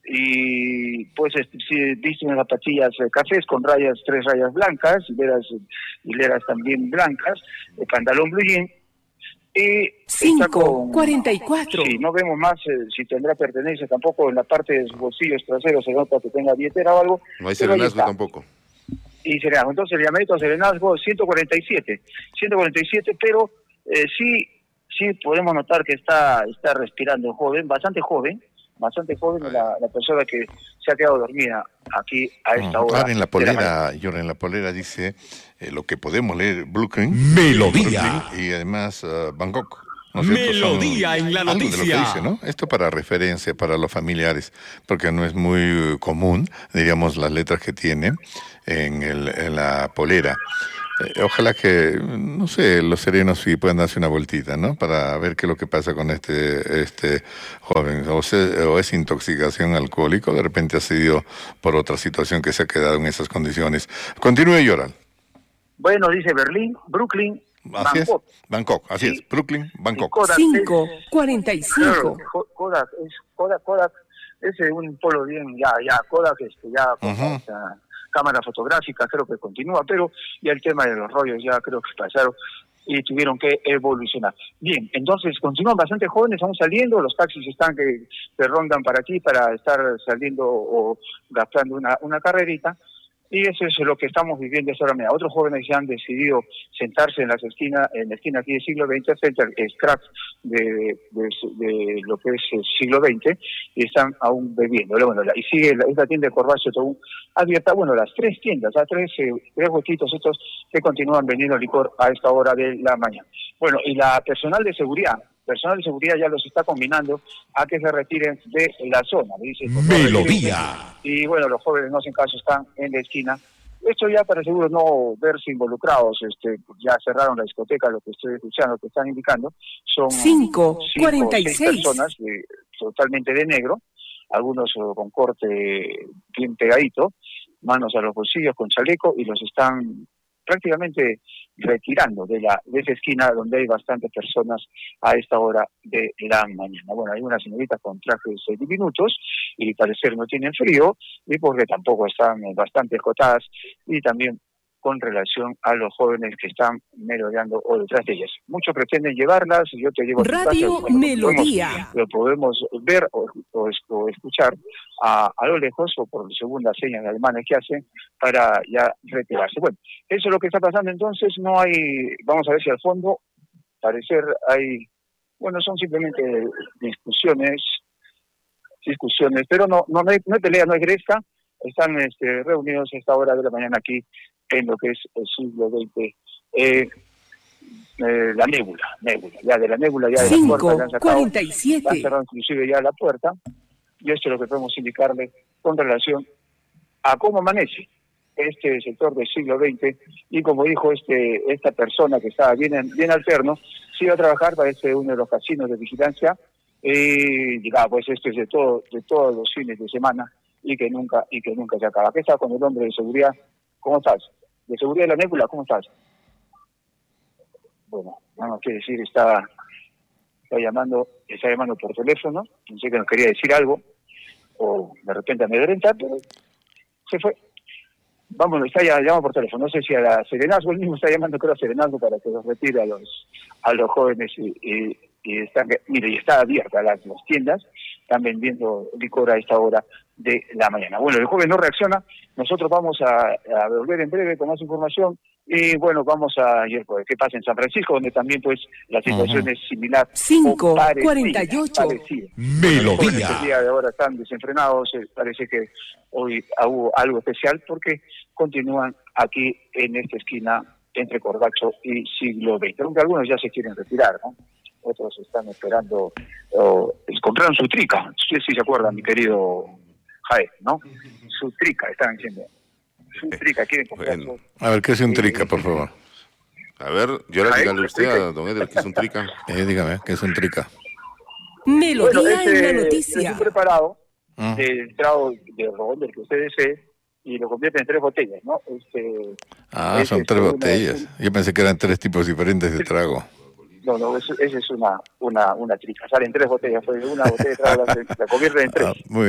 y pues si viste unas zapatillas cafés con rayas, 3 rayas blancas, hileras también blancas, el pantalón blue jean, y 5:44. Sí, no vemos más si tendrá pertenencia tampoco en la parte de sus bolsillos traseros, se nota que tenga billetera o algo. No hay serenazgo tampoco. Y serenazgo, entonces el llamadito a serenazgo 147, pero sí podemos notar que está respirando joven, bastante joven la persona que se ha quedado dormida aquí a esta hora. Ahora en la polera dice lo que podemos leer, Brooklyn, Melodía. Brooklyn, y además Bangkok. ¿No es cierto? Melodía en la algo de lo que noticia. dice, ¿no? Esto para referencia, para los familiares, porque no es muy común, diríamos, las letras que tiene en la polera. Ojalá que, no sé, los serenos sí puedan darse una vueltita, ¿no? Para ver qué es lo que pasa con este joven. O es intoxicación alcohólica, o de repente ha sido por otra situación que se ha quedado en esas condiciones. Continúe, Yoral. Bueno, dice Brooklyn, Así Bangkok. es, Bangkok, así es, Brooklyn, Bangkok. Kodak 5:45. Kodak es un polo bien, Kodak Ujú. cámara fotográfica, creo que continúa, pero ya el tema de los rollos ya creo que pasaron y tuvieron que evolucionar. Bien, entonces continúan bastante jóvenes, estamos saliendo, los taxis están que rondan para aquí para estar saliendo o gastando una carrerita. Y eso es lo que estamos viviendo esta hora. Mira, otros jóvenes ya han decidido sentarse en la esquina aquí del siglo XX, frente al scrap de lo que es el siglo XX, y están aún bebiendo. Bueno, y sigue esta tienda de Corbacho aún abierta, bueno, las 3 tiendas, tres huequitos estos que continúan vendiendo licor a esta hora de la mañana. Bueno, y la personal de seguridad ya los está combinando a que se retiren de la zona. Me dice, Melodía. y bueno, los jóvenes no hacen caso, están en la esquina. Esto ya para seguro no verse involucrados, ya cerraron la discoteca, lo que estoy escuchando, que están indicando, son 5:46. 6 personas totalmente de negro, algunos con corte bien pegadito, manos a los bolsillos con chaleco, y los están prácticamente retirando de esa esquina donde hay bastantes personas a esta hora de la mañana. Bueno, hay unas señoritas con trajes diminutos y parecer no tienen frío, y porque tampoco están bastante escotadas, y también con relación a los jóvenes que están merodeando o detrás de ellas. Muchos pretenden llevarlas, y yo te llevo Radio Melodía. lo podemos ver o escuchar a lo lejos, o por segunda señas alemanes que hacen para ya retirarse. Bueno, eso es lo que está pasando. Entonces no hay, vamos a ver si al fondo parecer hay, bueno, son simplemente discusiones, pero no hay pelea, no hay gresca. Están reunidos a esta hora de la mañana aquí en lo que es el siglo XX, la nébula, ya de la nébula, ya de la puerta que han sacado, 5:47. han cerrado inclusive ya la puerta, y esto es lo que podemos indicarle con relación a cómo amanece este sector del siglo XX, y como dijo esta persona que estaba bien alterno, se iba a trabajar para uno de los casinos de vigilancia, y pues esto es de todos los fines de semana, y que nunca se acaba. ¿Qué está con el hombre de seguridad? ¿Cómo estás? De seguridad de la nébula, ¿cómo estás? Bueno, no quiere decir, está llamando por teléfono, pensé que nos quería decir algo, o de repente amedrentar, pero se fue. Vámonos, llama por teléfono, no sé si a la Serenazgo, él mismo está llamando, creo, a Serenazgo para que los retire a los jóvenes, y están, mire, y está abierta las tiendas, están vendiendo licor a esta hora de la mañana. Bueno, el joven no reacciona, nosotros vamos a volver en breve con más información, y bueno, vamos a ir por qué pasa en San Francisco, donde también pues la situación es similar. 5:48. Melodía. El día de ahora están desenfrenados, parece que hoy hubo algo especial porque continúan aquí en esta esquina entre Corbacho y siglo XX, aunque algunos ya se quieren retirar, ¿no? Otros están esperando, compraron su trica, ustedes sí se acuerdan, mi querido Jaé, ¿no? Su trica, están diciendo. Su trica, quieren comprar. Bueno. A ver, ¿qué es un trica, por favor? A ver, yo ahora dígale usted a don Edgar que es un trica. Dígame, ¿qué es un trica? Melodía en la Es noticia. un preparado del trago de ron, del que usted desee, y lo convierte en 3 botellas, ¿no? Son 3 botellas. Yo pensé que eran 3 tipos diferentes de trago. No, esa es una trica. Salen 3 botellas, pues una botella de trago la convierte en 3. Muy bien.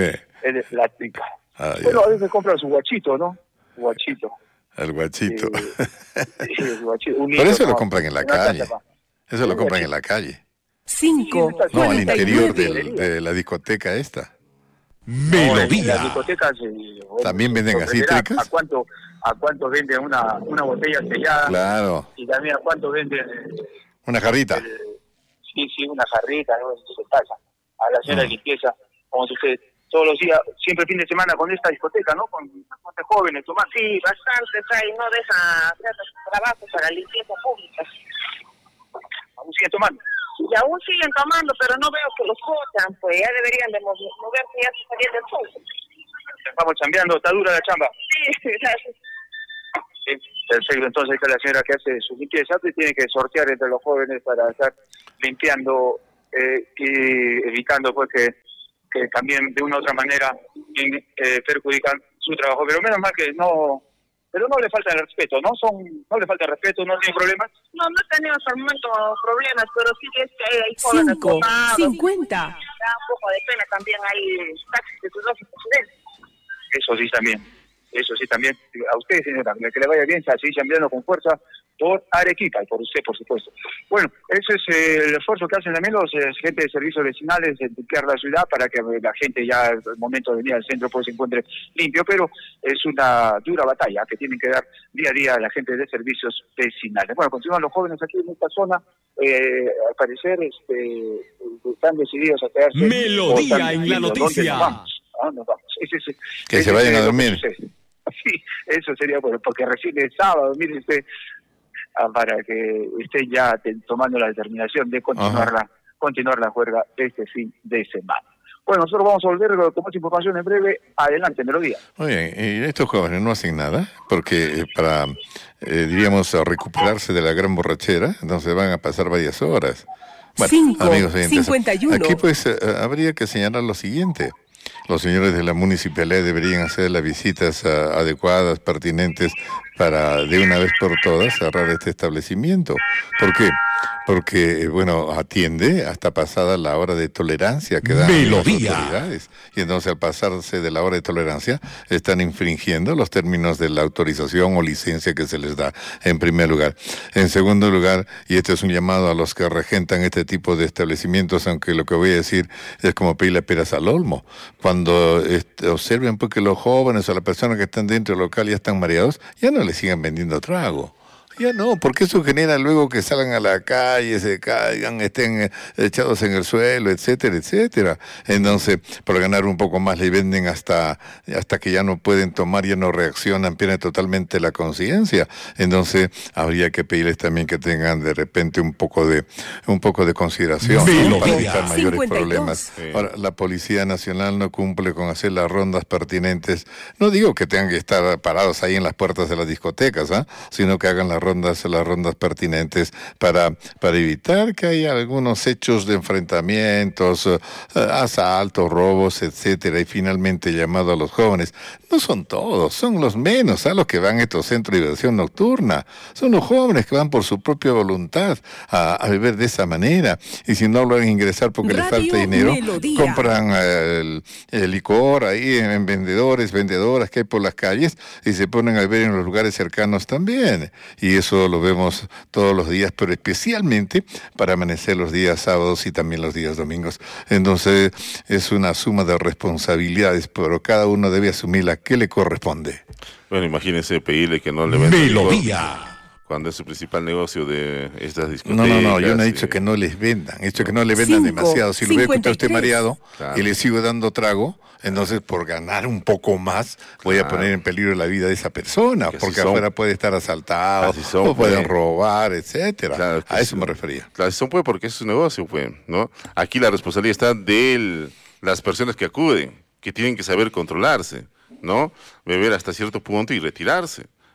es de plática. Ya. A veces compra su guachito, ¿no? Guachito. El guachito. Sí, el guachito. Por eso lo compran en la calle. Eso lo compran en la calle. 5, No, al interior 49. de la discoteca esta. Melodía. Las discotecas ¿También venden así tricas? ¿A cuánto venden una botella sellada? Claro. Y también a cuánto venden Una jarrita. sí, una jarrita, ¿no? Se pasa. A la señora de limpieza, como si usted todos los días, siempre fin de semana con esta discoteca, ¿no? Con bastantes jóvenes tomando. Sí, bastantes hay, no deja hacer trabajo para limpieza pública. Aún siguen tomando. Y aún siguen tomando, pero no veo que los votan, pues ya deberían de moverse ya se salían del sol. Estamos chambeando, está dura la chamba. Sí, gracias. Sí, perfecto, entonces esta es la señora que hace su limpieza, que tiene que sortear entre los jóvenes para estar limpiando y evitando pues que también de una u otra manera perjudican su trabajo. Pero menos mal que no le falta el respeto, ¿no? No le falta el respeto, no tiene problemas. No tenemos al momento problemas, pero sí es que hay jóvenes 5, tomados. 50. Da un poco de pena también, hay taxis de sus dos presidentes. Eso sí también. A usted, señora, que le vaya bien, seguir chambeando con fuerza por Arequipa y por usted, por supuesto. Bueno, ese es el esfuerzo que hacen también los gente de servicios vecinales de limpiar la ciudad para que la gente ya al momento de venir al centro pues se encuentre limpio, pero es una dura batalla que tienen que dar día a día la gente de servicios vecinales. Bueno, continúan los jóvenes aquí en esta zona, al parecer están decididos a quedarse. Melodía en la noticia. Nos vamos. Que se vayan a dormir. Sí, eso sería bueno, porque recién es sábado, mire usted, para que esté ya tomando la determinación de continuar la juerga este fin de semana. Bueno, nosotros vamos a volver con más información en breve. Adelante, Melodía. Muy bien, y estos jóvenes no hacen nada, porque para, diríamos, recuperarse de la gran borrachera, entonces van a pasar varias horas. Bueno, 5, amigos oyentes, 51. aquí pues habría que señalar lo siguiente. Los señores de la municipalidad deberían hacer las visitas adecuadas, pertinentes, para de una vez por todas cerrar este establecimiento. ¿Por qué? Porque, bueno, atiende hasta pasada la hora de tolerancia que dan las autoridades. Y entonces al pasarse de la hora de tolerancia están infringiendo los términos de la autorización o licencia que se les da, en primer lugar. En segundo lugar, y este es un llamado a los que regentan este tipo de establecimientos, aunque lo que voy a decir es como pedirle peras al olmo. Cuando observen porque los jóvenes o las personas que están dentro del local ya están mareados, ya no les sigan vendiendo trago. Ya no, porque eso genera luego que salgan a la calle, se caigan, estén echados en el suelo, etcétera, etcétera. Entonces, por ganar un poco más, le venden hasta que ya no pueden tomar, ya no reaccionan, pierden totalmente la conciencia. Entonces, habría que pedirles también que tengan de repente un poco de consideración, ¿no? Para evitar mayores 52. problemas. Sí. Ahora, la Policía Nacional no cumple con hacer las rondas pertinentes. No digo que tengan que estar parados ahí en las puertas de las discotecas, sino que hagan las rondas pertinentes para evitar que haya algunos hechos de enfrentamientos, asaltos, robos, etcétera. Y finalmente llamado a los jóvenes. No son todos, son los menos, los que van a estos centros de diversión nocturna. Son los jóvenes que van por su propia voluntad a beber de esa manera. Y si no logran ingresar porque les falta dinero, Melodía. compran el licor ahí en vendedoras que hay por las calles y se ponen a beber en los lugares cercanos también. Y eso lo vemos todos los días, pero especialmente para amanecer los días sábados y también los días domingos. Entonces es una suma de responsabilidades, pero cada uno debe asumir la que le corresponde. Bueno, imagínense pedirle que no le venda Melodía. cuando es su principal negocio de estas discotecas. No, yo no he dicho que no les vendan, he dicho que no le vendan 5, demasiado. Si lo ve que está usted 53. mareado Claro. y le sigo dando trago, entonces por ganar un poco más voy a Claro. poner en peligro la vida de esa persona, Que así porque son. afuera puede estar asaltado, Así son, o pueden pues. robar, etcétera. Claro que A eso sí. me refería. Claro, son pues porque es su negocio, pues, ¿no? Aquí la responsabilidad está de las personas que acuden, que tienen que saber controlarse, ¿no? Beber hasta cierto punto y retirarse.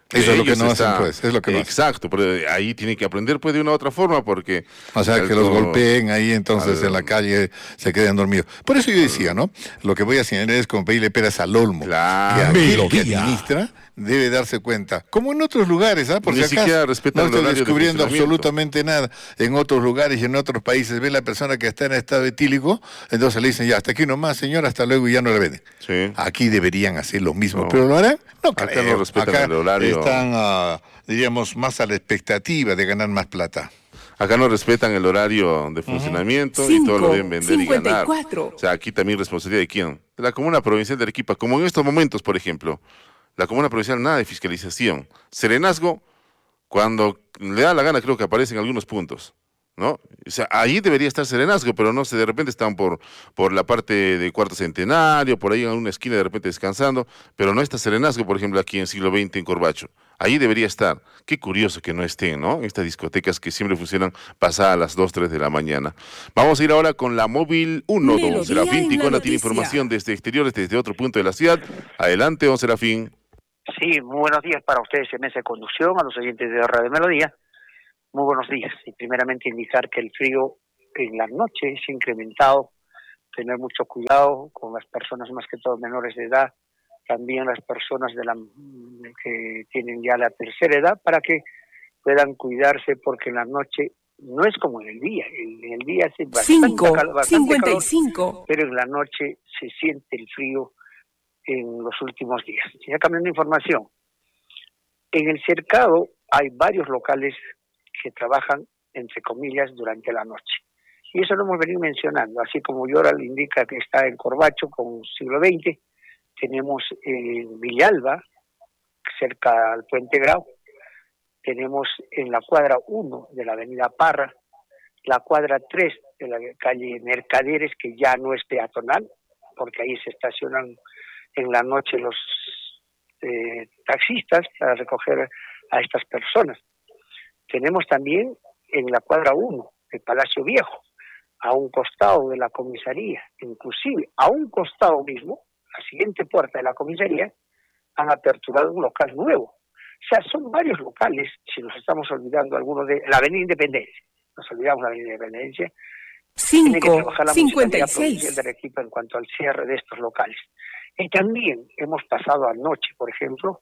Eso es lo que ellos no hacen, pues. Es lo que no hacen. Exacto, pero ahí tienen que aprender pues de una u otra forma porque... O sea, que los golpeen ahí, entonces en la calle se queden dormidos. Por eso yo decía, ¿no? Lo que voy a señalar es con pedirle peras al olmo. Claro. Que aquel que administra debe darse cuenta. Como en otros lugares, ¿ah? Por Ni si acaso siquiera respetan no el estoy horario de descubriendo funcionamiento. absolutamente nada. En otros lugares y en otros países ve la persona que está en estado etílico, entonces le dicen, ya, hasta aquí nomás, señor, hasta luego, y ya no le venden. Sí. Aquí deberían hacer lo mismo, No. pero ¿lo harán? No Acá creo. no respetan Acá el horario. están, diríamos, más a la expectativa de ganar más plata. Acá no respetan el horario de funcionamiento y todo lo deben vender y ganar. 54. O sea, aquí también responsabilidad de quién. De la Comuna Provincial de Arequipa. Como en estos momentos, por ejemplo, la Comuna Provincial nada de fiscalización. Serenazgo, cuando le da la gana, creo que aparece en algunos puntos, ¿no? O sea, ahí debería estar serenazgo, pero no sé, de repente están por la parte de Cuarto Centenario, por ahí en alguna esquina de repente descansando, pero no está serenazgo, por ejemplo, aquí en siglo XX en Corbacho. Ahí debería estar. Qué curioso que no estén, ¿no? Estas discotecas que siempre funcionan pasadas las 2, 3 de la mañana. Vamos a ir ahora con la móvil 1, don Melodía Serafín en la Ticona tiene noticia. información desde exteriores, desde otro punto de la ciudad. Adelante, don Serafín. Sí, muy buenos días para ustedes en mesa de conducción, a los oyentes de Radio Melodía. Muy buenos días. Y primeramente indicar que el frío en la noche es incrementado. Tener mucho cuidado con las personas, más que todo menores de edad, también las personas que tienen ya la tercera edad, para que puedan cuidarse, porque en la noche no es como en el día. En el día hace bastante calor, 55. pero en la noche se siente el frío en los últimos días. Ya cambiando de información, en el cercado hay varios locales que trabajan, entre comillas, durante la noche. Y eso lo hemos venido mencionando, así como Yora le indica que está en Corbacho con siglo XX, tenemos en Villalba, cerca al Puente Grau, tenemos en la cuadra 1 de la avenida Parra, la cuadra 3 de la calle Mercaderes, que ya no es peatonal, porque ahí se estacionan en la noche los taxistas para recoger a estas personas. Tenemos también en la cuadra 1 el Palacio Viejo, a un costado de la comisaría, inclusive a un costado mismo, la siguiente puerta de la comisaría, han aperturado un local nuevo. O sea, son varios locales, si nos estamos olvidando algunos de la Avenida Independencia, nos olvidamos la Avenida Independencia, tiene que trabajar la Municipalidad Provincial de Arequipa en cuanto al cierre de estos locales. Y también hemos pasado anoche, por ejemplo,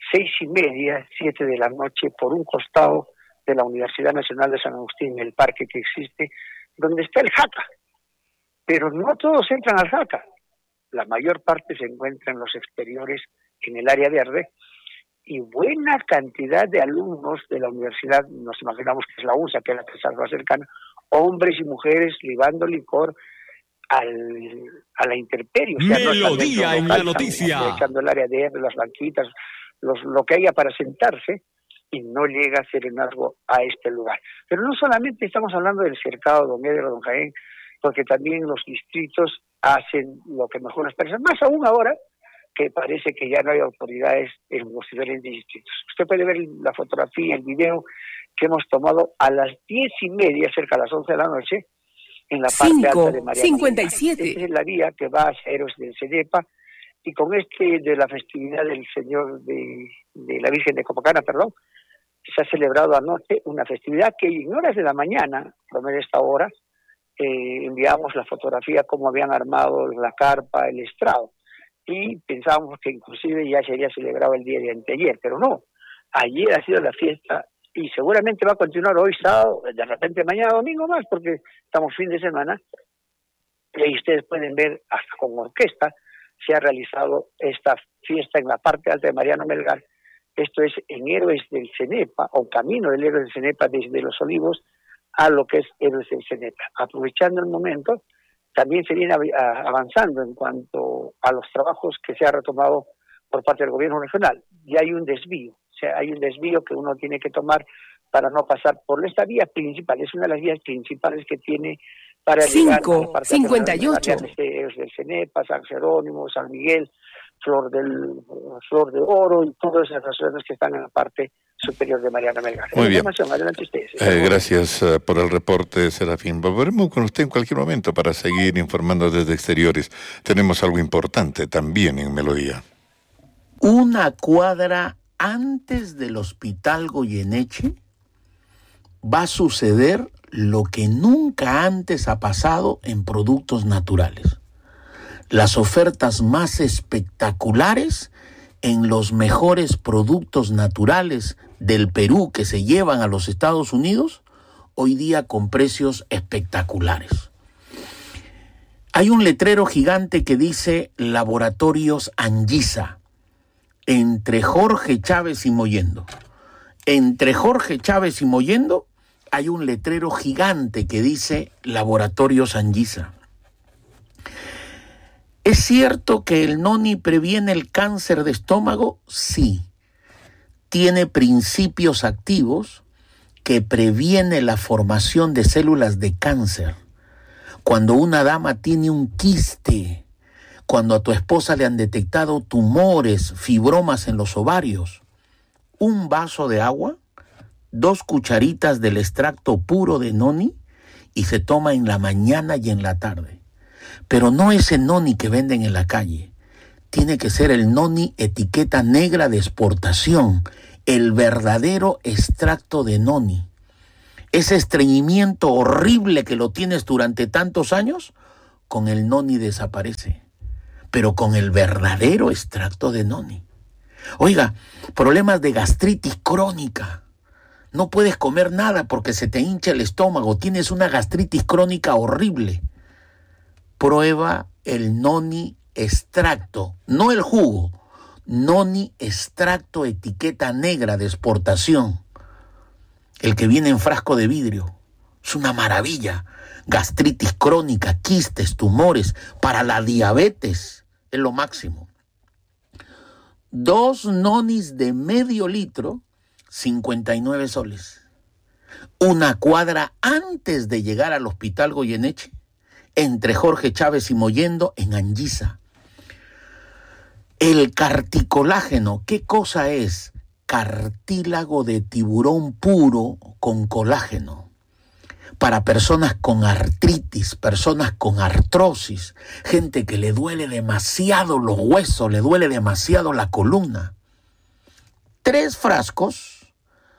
6:30, 7 de la noche, por un costado de la Universidad Nacional de San Agustín, el parque que existe, donde está el Jaca. Pero no todos entran al Jaca. La mayor parte se encuentra en los exteriores, en el área verde, y buena cantidad de alumnos de la universidad, nos imaginamos que es la USA, que es la que está más cercana, hombres y mujeres libando licor a la intemperie. O sea, Melodía en la noticia. Echando el área de las banquitas, lo que haya para sentarse, y no llega serenazgo a este lugar. Pero no solamente estamos hablando del cercado, don Edgar, don Jaén, porque también los distritos hacen lo que mejor les parece, más aún ahora que parece que ya no hay autoridades en los diferentes distritos. Usted puede ver la fotografía, el video que hemos tomado a las 10:30, cerca de las 11 de la noche, en la parte alta de Mariano. 57. Esta es la vía que va hacia Héroes del Cenepa, y con de la festividad del Señor de la Virgen de Copacabana, perdón, se ha celebrado anoche una festividad que en horas de la mañana, promedio esta hora, enviamos la fotografía como habían armado la carpa, el estrado, y pensábamos que inclusive ya se había celebrado el día de anteayer, pero no, ayer ha sido la fiesta y seguramente va a continuar hoy sábado, de repente mañana domingo más, porque estamos fin de semana, y ahí ustedes pueden ver hasta con orquesta se ha realizado esta fiesta en la parte alta de Mariano Melgar. Esto es en Héroes del Cenepa, o camino del Héroes del Cenepa, desde Los Olivos a lo que es Héroes del Cenepa. Aprovechando el momento, también se viene avanzando en cuanto a los trabajos que se ha retomado por parte del gobierno regional. Y hay un desvío, o sea, hay un desvío que uno tiene que tomar para no pasar por esta vía principal. Es una de las vías principales que tiene para llegar a la parte 58. de Héroes del Cenepa, San Jerónimo, San Miguel, Flor de Oro y todas esas razones que están en la parte superior de Mariano Melgar. Muy bien. Adelante ustedes. Gracias por el reporte, Serafín. Volveremos con usted en cualquier momento para seguir informando desde exteriores. Tenemos algo importante también en Melodía. Una cuadra antes del Hospital Goyeneche va a suceder lo que nunca antes ha pasado en productos naturales. Las ofertas más espectaculares en los mejores productos naturales del Perú que se llevan a los Estados Unidos, hoy día con precios espectaculares. Hay un letrero gigante que dice Laboratorios Anguisa, entre Jorge Chávez y Mollendo. Entre Jorge Chávez y Mollendo hay un letrero gigante que dice Laboratorios Anguisa. ¿Es cierto que el noni previene el cáncer de estómago? Sí. Tiene principios activos que previene la formación de células de cáncer. Cuando una dama tiene un quiste, cuando a tu esposa le han detectado tumores, fibromas en los ovarios, un vaso de agua, 2 cucharitas del extracto puro de noni y se toma en la mañana y en la tarde. Pero no ese noni que venden en la calle. Tiene que ser el noni etiqueta negra de exportación, el verdadero extracto de noni. Ese estreñimiento horrible que lo tienes durante tantos años, con el noni desaparece. Pero con el verdadero extracto de noni. Oiga, problemas de gastritis crónica. No puedes comer nada porque se te hincha el estómago. Tienes una gastritis crónica horrible. Prueba el noni extracto, no el jugo. Noni extracto etiqueta negra de exportación. El que viene en frasco de vidrio. Es una maravilla. Gastritis crónica, quistes, tumores, para la diabetes. Es lo máximo. 2 nonis de medio litro, 59 soles. Una cuadra antes de llegar al Hospital Goyeneche, entre Jorge Chávez y Mollendo, en Anguisa. El carticolágeno, ¿qué cosa es? Cartílago de tiburón puro con colágeno. Para personas con artritis, personas con artrosis, gente que le duele demasiado los huesos, le duele demasiado la columna. 3 frascos,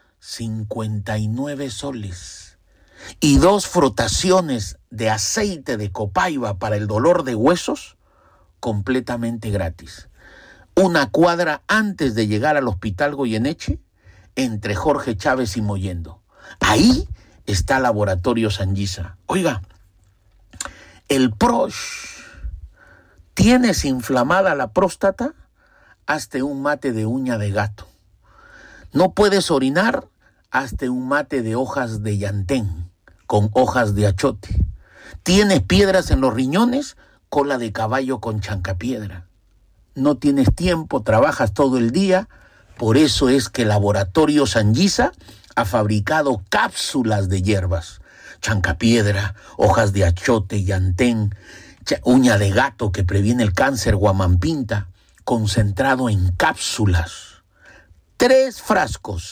59 soles. Y 2 frotaciones de aceite de copaiba para el dolor de huesos, completamente gratis. Una cuadra antes de llegar al Hospital Goyeneche, entre Jorge Chávez y Mollendo. Ahí está Laboratorios Anguisa. Oiga, el PROSH, ¿tienes inflamada la próstata? Hazte un mate de uña de gato. ¿No puedes orinar? Hazte un mate de hojas de llantén con hojas de achote. ¿Tienes piedras en los riñones? Cola de caballo con chancapiedra. No tienes tiempo, trabajas todo el día. Por eso es que Laboratorios Anguisa ha fabricado cápsulas de hierbas. Chancapiedra, hojas de achote, llantén, uña de gato que previene el cáncer, guamampinta, concentrado en cápsulas. 3 frascos,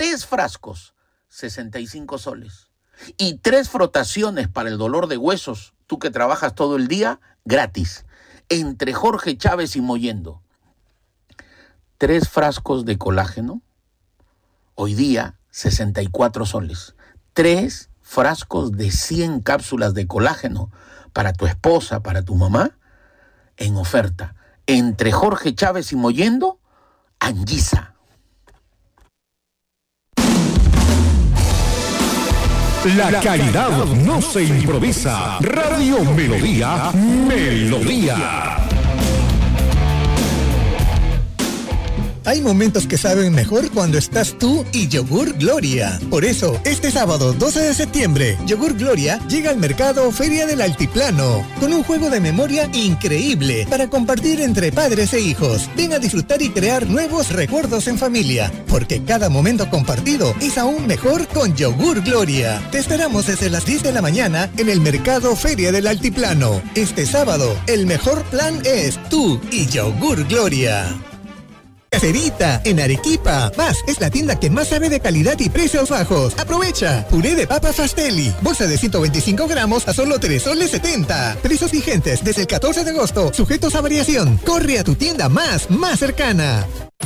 65 soles. Y 3 frotaciones para el dolor de huesos, tú que trabajas todo el día, gratis. Entre Jorge Chávez y Mollendo. 3 frascos de colágeno, hoy día 64 soles. 3 frascos de 100 cápsulas de colágeno para tu esposa, para tu mamá, en oferta. Entre Jorge Chávez y Mollendo, Anguisa. La calidad no se improvisa. Radio Melodía, Melodía. Hay momentos que saben mejor cuando estás tú y Yogur Gloria. Por eso, este sábado 12 de septiembre, Yogur Gloria llega al mercado Feria del Altiplano con un juego de memoria increíble para compartir entre padres e hijos. Ven a disfrutar y crear nuevos recuerdos en familia, porque cada momento compartido es aún mejor con Yogur Gloria. Te esperamos desde las 10 de la mañana en el mercado Feria del Altiplano. Este sábado, el mejor plan es tú y Yogur Gloria. Caserita, en Arequipa. Más es la tienda que más sabe de calidad y precios bajos. Aprovecha. Puré de papa Fastelli. Bolsa de 125 gramos a solo 3 soles 70. Precios vigentes desde el 14 de agosto. Sujetos a variación. Corre a tu tienda más cercana.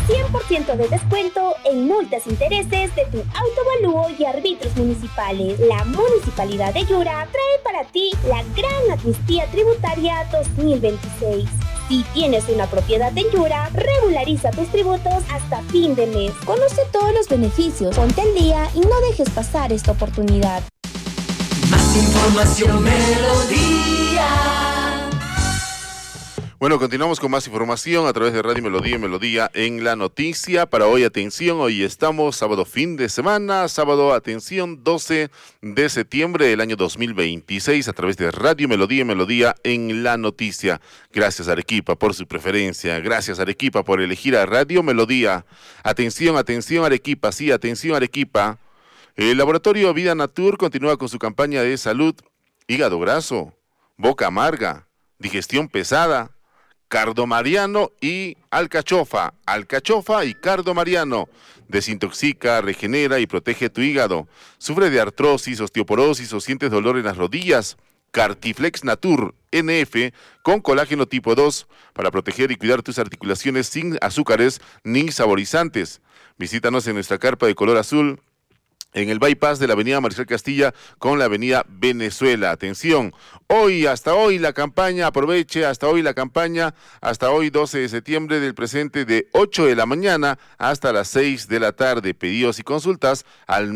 100% de descuento en multas e intereses de tu autoavalúo y árbitros municipales. La Municipalidad de Yura trae para ti la Gran Amnistía Tributaria 2026. Si tienes una propiedad en Yura, regulariza tus tributos hasta fin de mes. Conoce todos los beneficios, ponte al día y no dejes pasar esta oportunidad. Más información, Melodía. Bueno, continuamos con más información a través de Radio Melodía y Melodía en la noticia. Para hoy, atención, hoy estamos sábado fin de semana, sábado, atención, 12 de septiembre del año 2026 a través de Radio Melodía y Melodía en la noticia. Gracias Arequipa por su preferencia, gracias Arequipa por elegir a Radio Melodía. Atención, atención Arequipa, sí, atención Arequipa. El laboratorio Vida Natur continúa con su campaña de salud, hígado graso, boca amarga, digestión pesada, cardomariano y alcachofa y cardomariano. Desintoxica, regenera y protege tu hígado. ¿Sufre de artrosis, osteoporosis o sientes dolor en las rodillas? Cartiflex Natur NF con colágeno tipo 2 para proteger y cuidar tus articulaciones sin azúcares ni saborizantes. Visítanos en nuestra carpa de color azul en el bypass de la avenida Mariscal Castilla con la avenida Venezuela. Atención, hasta hoy la campaña, aproveche, hasta hoy 12 de septiembre del presente de 8 de la mañana hasta las 6 de la tarde. Pedidos y consultas al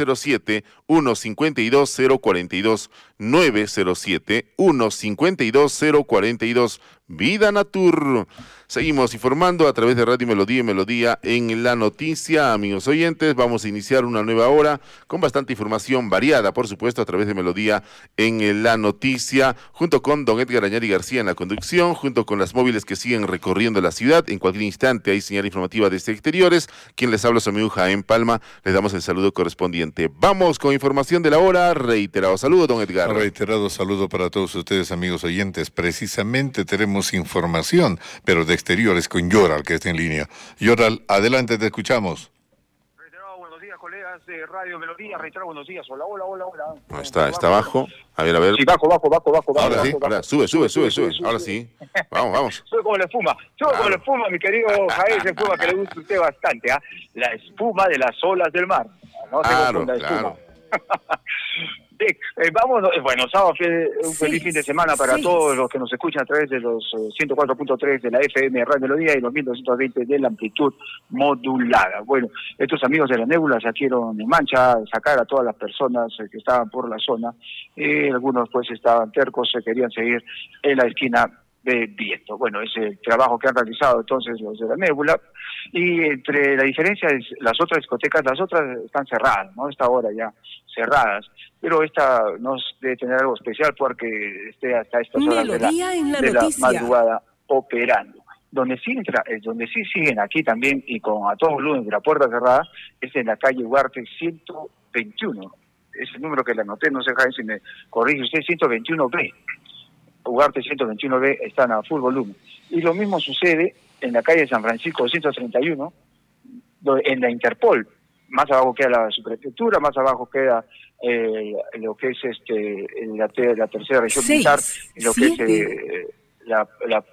907-152-042, 907-152-042. Vida Natur. Seguimos informando a través de Radio Melodía y Melodía en la noticia. Amigos oyentes, vamos a iniciar una nueva hora con bastante información variada, por supuesto, a través de Melodía en la noticia, junto con don Edgar Añari García en la conducción, junto con las móviles que siguen recorriendo la ciudad. En cualquier instante hay señal informativa desde exteriores. Quien les habla, su amigo Jaén Palma. Les damos el saludo correspondiente. Vamos con información de la hora. Reiterado saludo, don Edgar. Reiterado saludo para todos ustedes, amigos oyentes. Precisamente tenemos información, pero de exteriores con Yoral, que está en línea. Yoral, adelante, te escuchamos. Reiterado, buenos días, colegas de Radio Melodía. Reiterado, buenos días. Hola. No, está abajo. A ver. Sí, bajo. Ahora sí, bajo. Sube. Ahora sí. Vamos. Sube como la espuma. Mi querido Jaén, esa espuma que le gusta a usted bastante, ¿ah? La espuma de las olas del mar. No se confunda, espuma. Vamos, bueno, sábado, un feliz fin de semana para todos los que nos escuchan a través de los 104.3 de la FM Radio Melodía y los 1220 de la amplitud modulada. Bueno, estos amigos de la Nébula salieron en mancha, sacar a todas las personas que estaban por la zona, algunos pues estaban tercos, se querían seguir en la esquina de Viento. Bueno, es el trabajo que han realizado entonces los de la Nébula, y entre la diferencia es las otras discotecas, las otras están cerradas, ¿no? Esta hora ya cerradas, pero esta no debe tener algo especial porque esté hasta estas horas de la madrugada operando. Donde sí siguen aquí también y con a todo volumen de la puerta cerrada es en la calle Ugarte 121. Es el número que le anoté, no sé Jaime si me corrige usted, 121B. Ugarte 121B están a full volumen. Y lo mismo sucede en la calle San Francisco 231, en la Interpol. Más abajo queda la subprefectura, más abajo queda lo que es la tercera región militar, lo que es la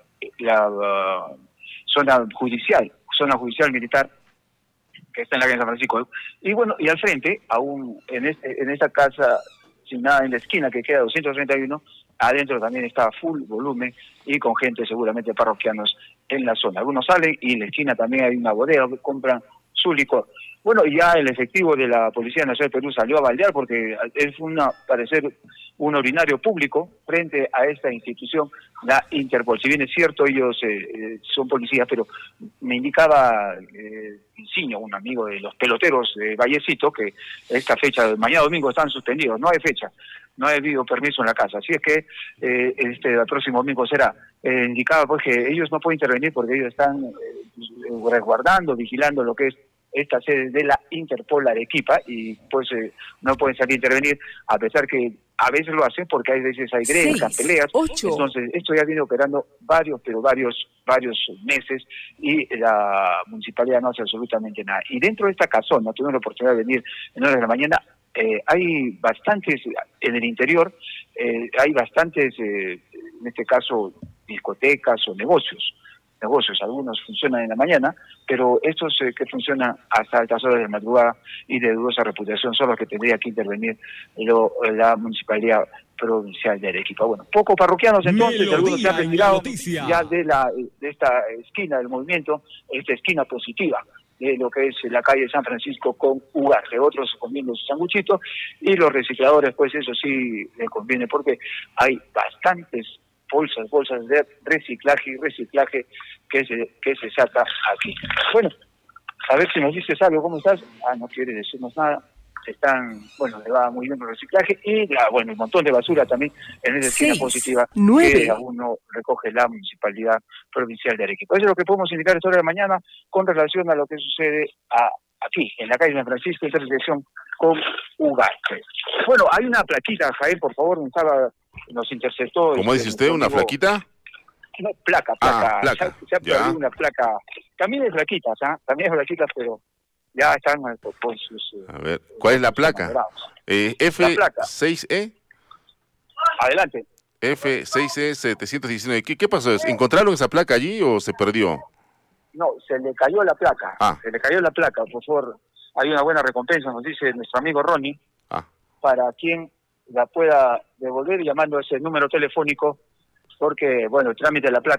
zona judicial militar, que está en la calle San Francisco. Y bueno, y al frente, aún en esta casa sin nada en la esquina que queda 231, adentro también está a full volumen y con gente seguramente parroquianos en la zona. Algunos salen y en la esquina también hay una bodega que compran su licor. Bueno, ya el efectivo de la Policía Nacional de Perú salió a baldear porque es parecer un urinario público frente a esta institución, la Interpol. Si bien es cierto, ellos son policías, pero me indicaba Insiño, un amigo de los peloteros de Vallecito, que esta fecha, mañana domingo, están suspendidos, no hay fecha. No ha habido permiso en la casa, así es que el próximo domingo será. Indicaba pues que ellos no pueden intervenir porque ellos están resguardando, vigilando lo que es esta sede de la Interpol Arequipa y pues no pueden salir a intervenir, a pesar que a veces lo hacen porque hay veces hay gregas, peleas. 8. Entonces esto ya viene operando varios meses y la municipalidad no hace absolutamente nada. Y dentro de esta casona, tuve la oportunidad de venir en horas de la mañana, hay bastantes, en el interior, hay bastantes, en este caso, discotecas o negocios. negocios, algunos funcionan en la mañana, pero estos que funcionan hasta altas horas de la madrugada y de dudosa reputación son los que tendría que intervenir la Municipalidad Provincial de Arequipa. Bueno, pocos parroquianos entonces, Melodía algunos se han retirado noticia. ya de esta esquina del movimiento, esta esquina positiva de lo que es la calle San Francisco con Ugarte, otros comiendo su sanguchito, y los recicladores, pues eso sí les conviene porque hay bastantes bolsas de reciclaje que se saca aquí. Bueno, a ver si nos dices algo, ¿cómo estás? No quiere decirnos nada. Le va muy bien el reciclaje y el montón de basura también en esa esquina positiva que aún no recoge la Municipalidad Provincial de Arequipa. Eso es lo que podemos indicar esta hora de mañana con relación a lo que sucede aquí, en la calle San Francisco, en dirección con Ugarte. Bueno, hay una plaquita, Jaén, por favor, nos interceptó. ¿Cómo dice usted, una flaquita? No, placa. Se ha perdido una placa. También es flaquitas, pero ya están con sus... A ver, ¿cuál es la placa? F6E. Adelante. F6E 719. ¿Qué pasó? ¿Encontraron esa placa allí o se perdió? No, se le cayó la placa. Se le cayó la placa, por favor. Hay una buena recompensa, nos dice nuestro amigo Ronnie, para quien la pueda devolver llamando a ese número telefónico, porque, el trámite de la placa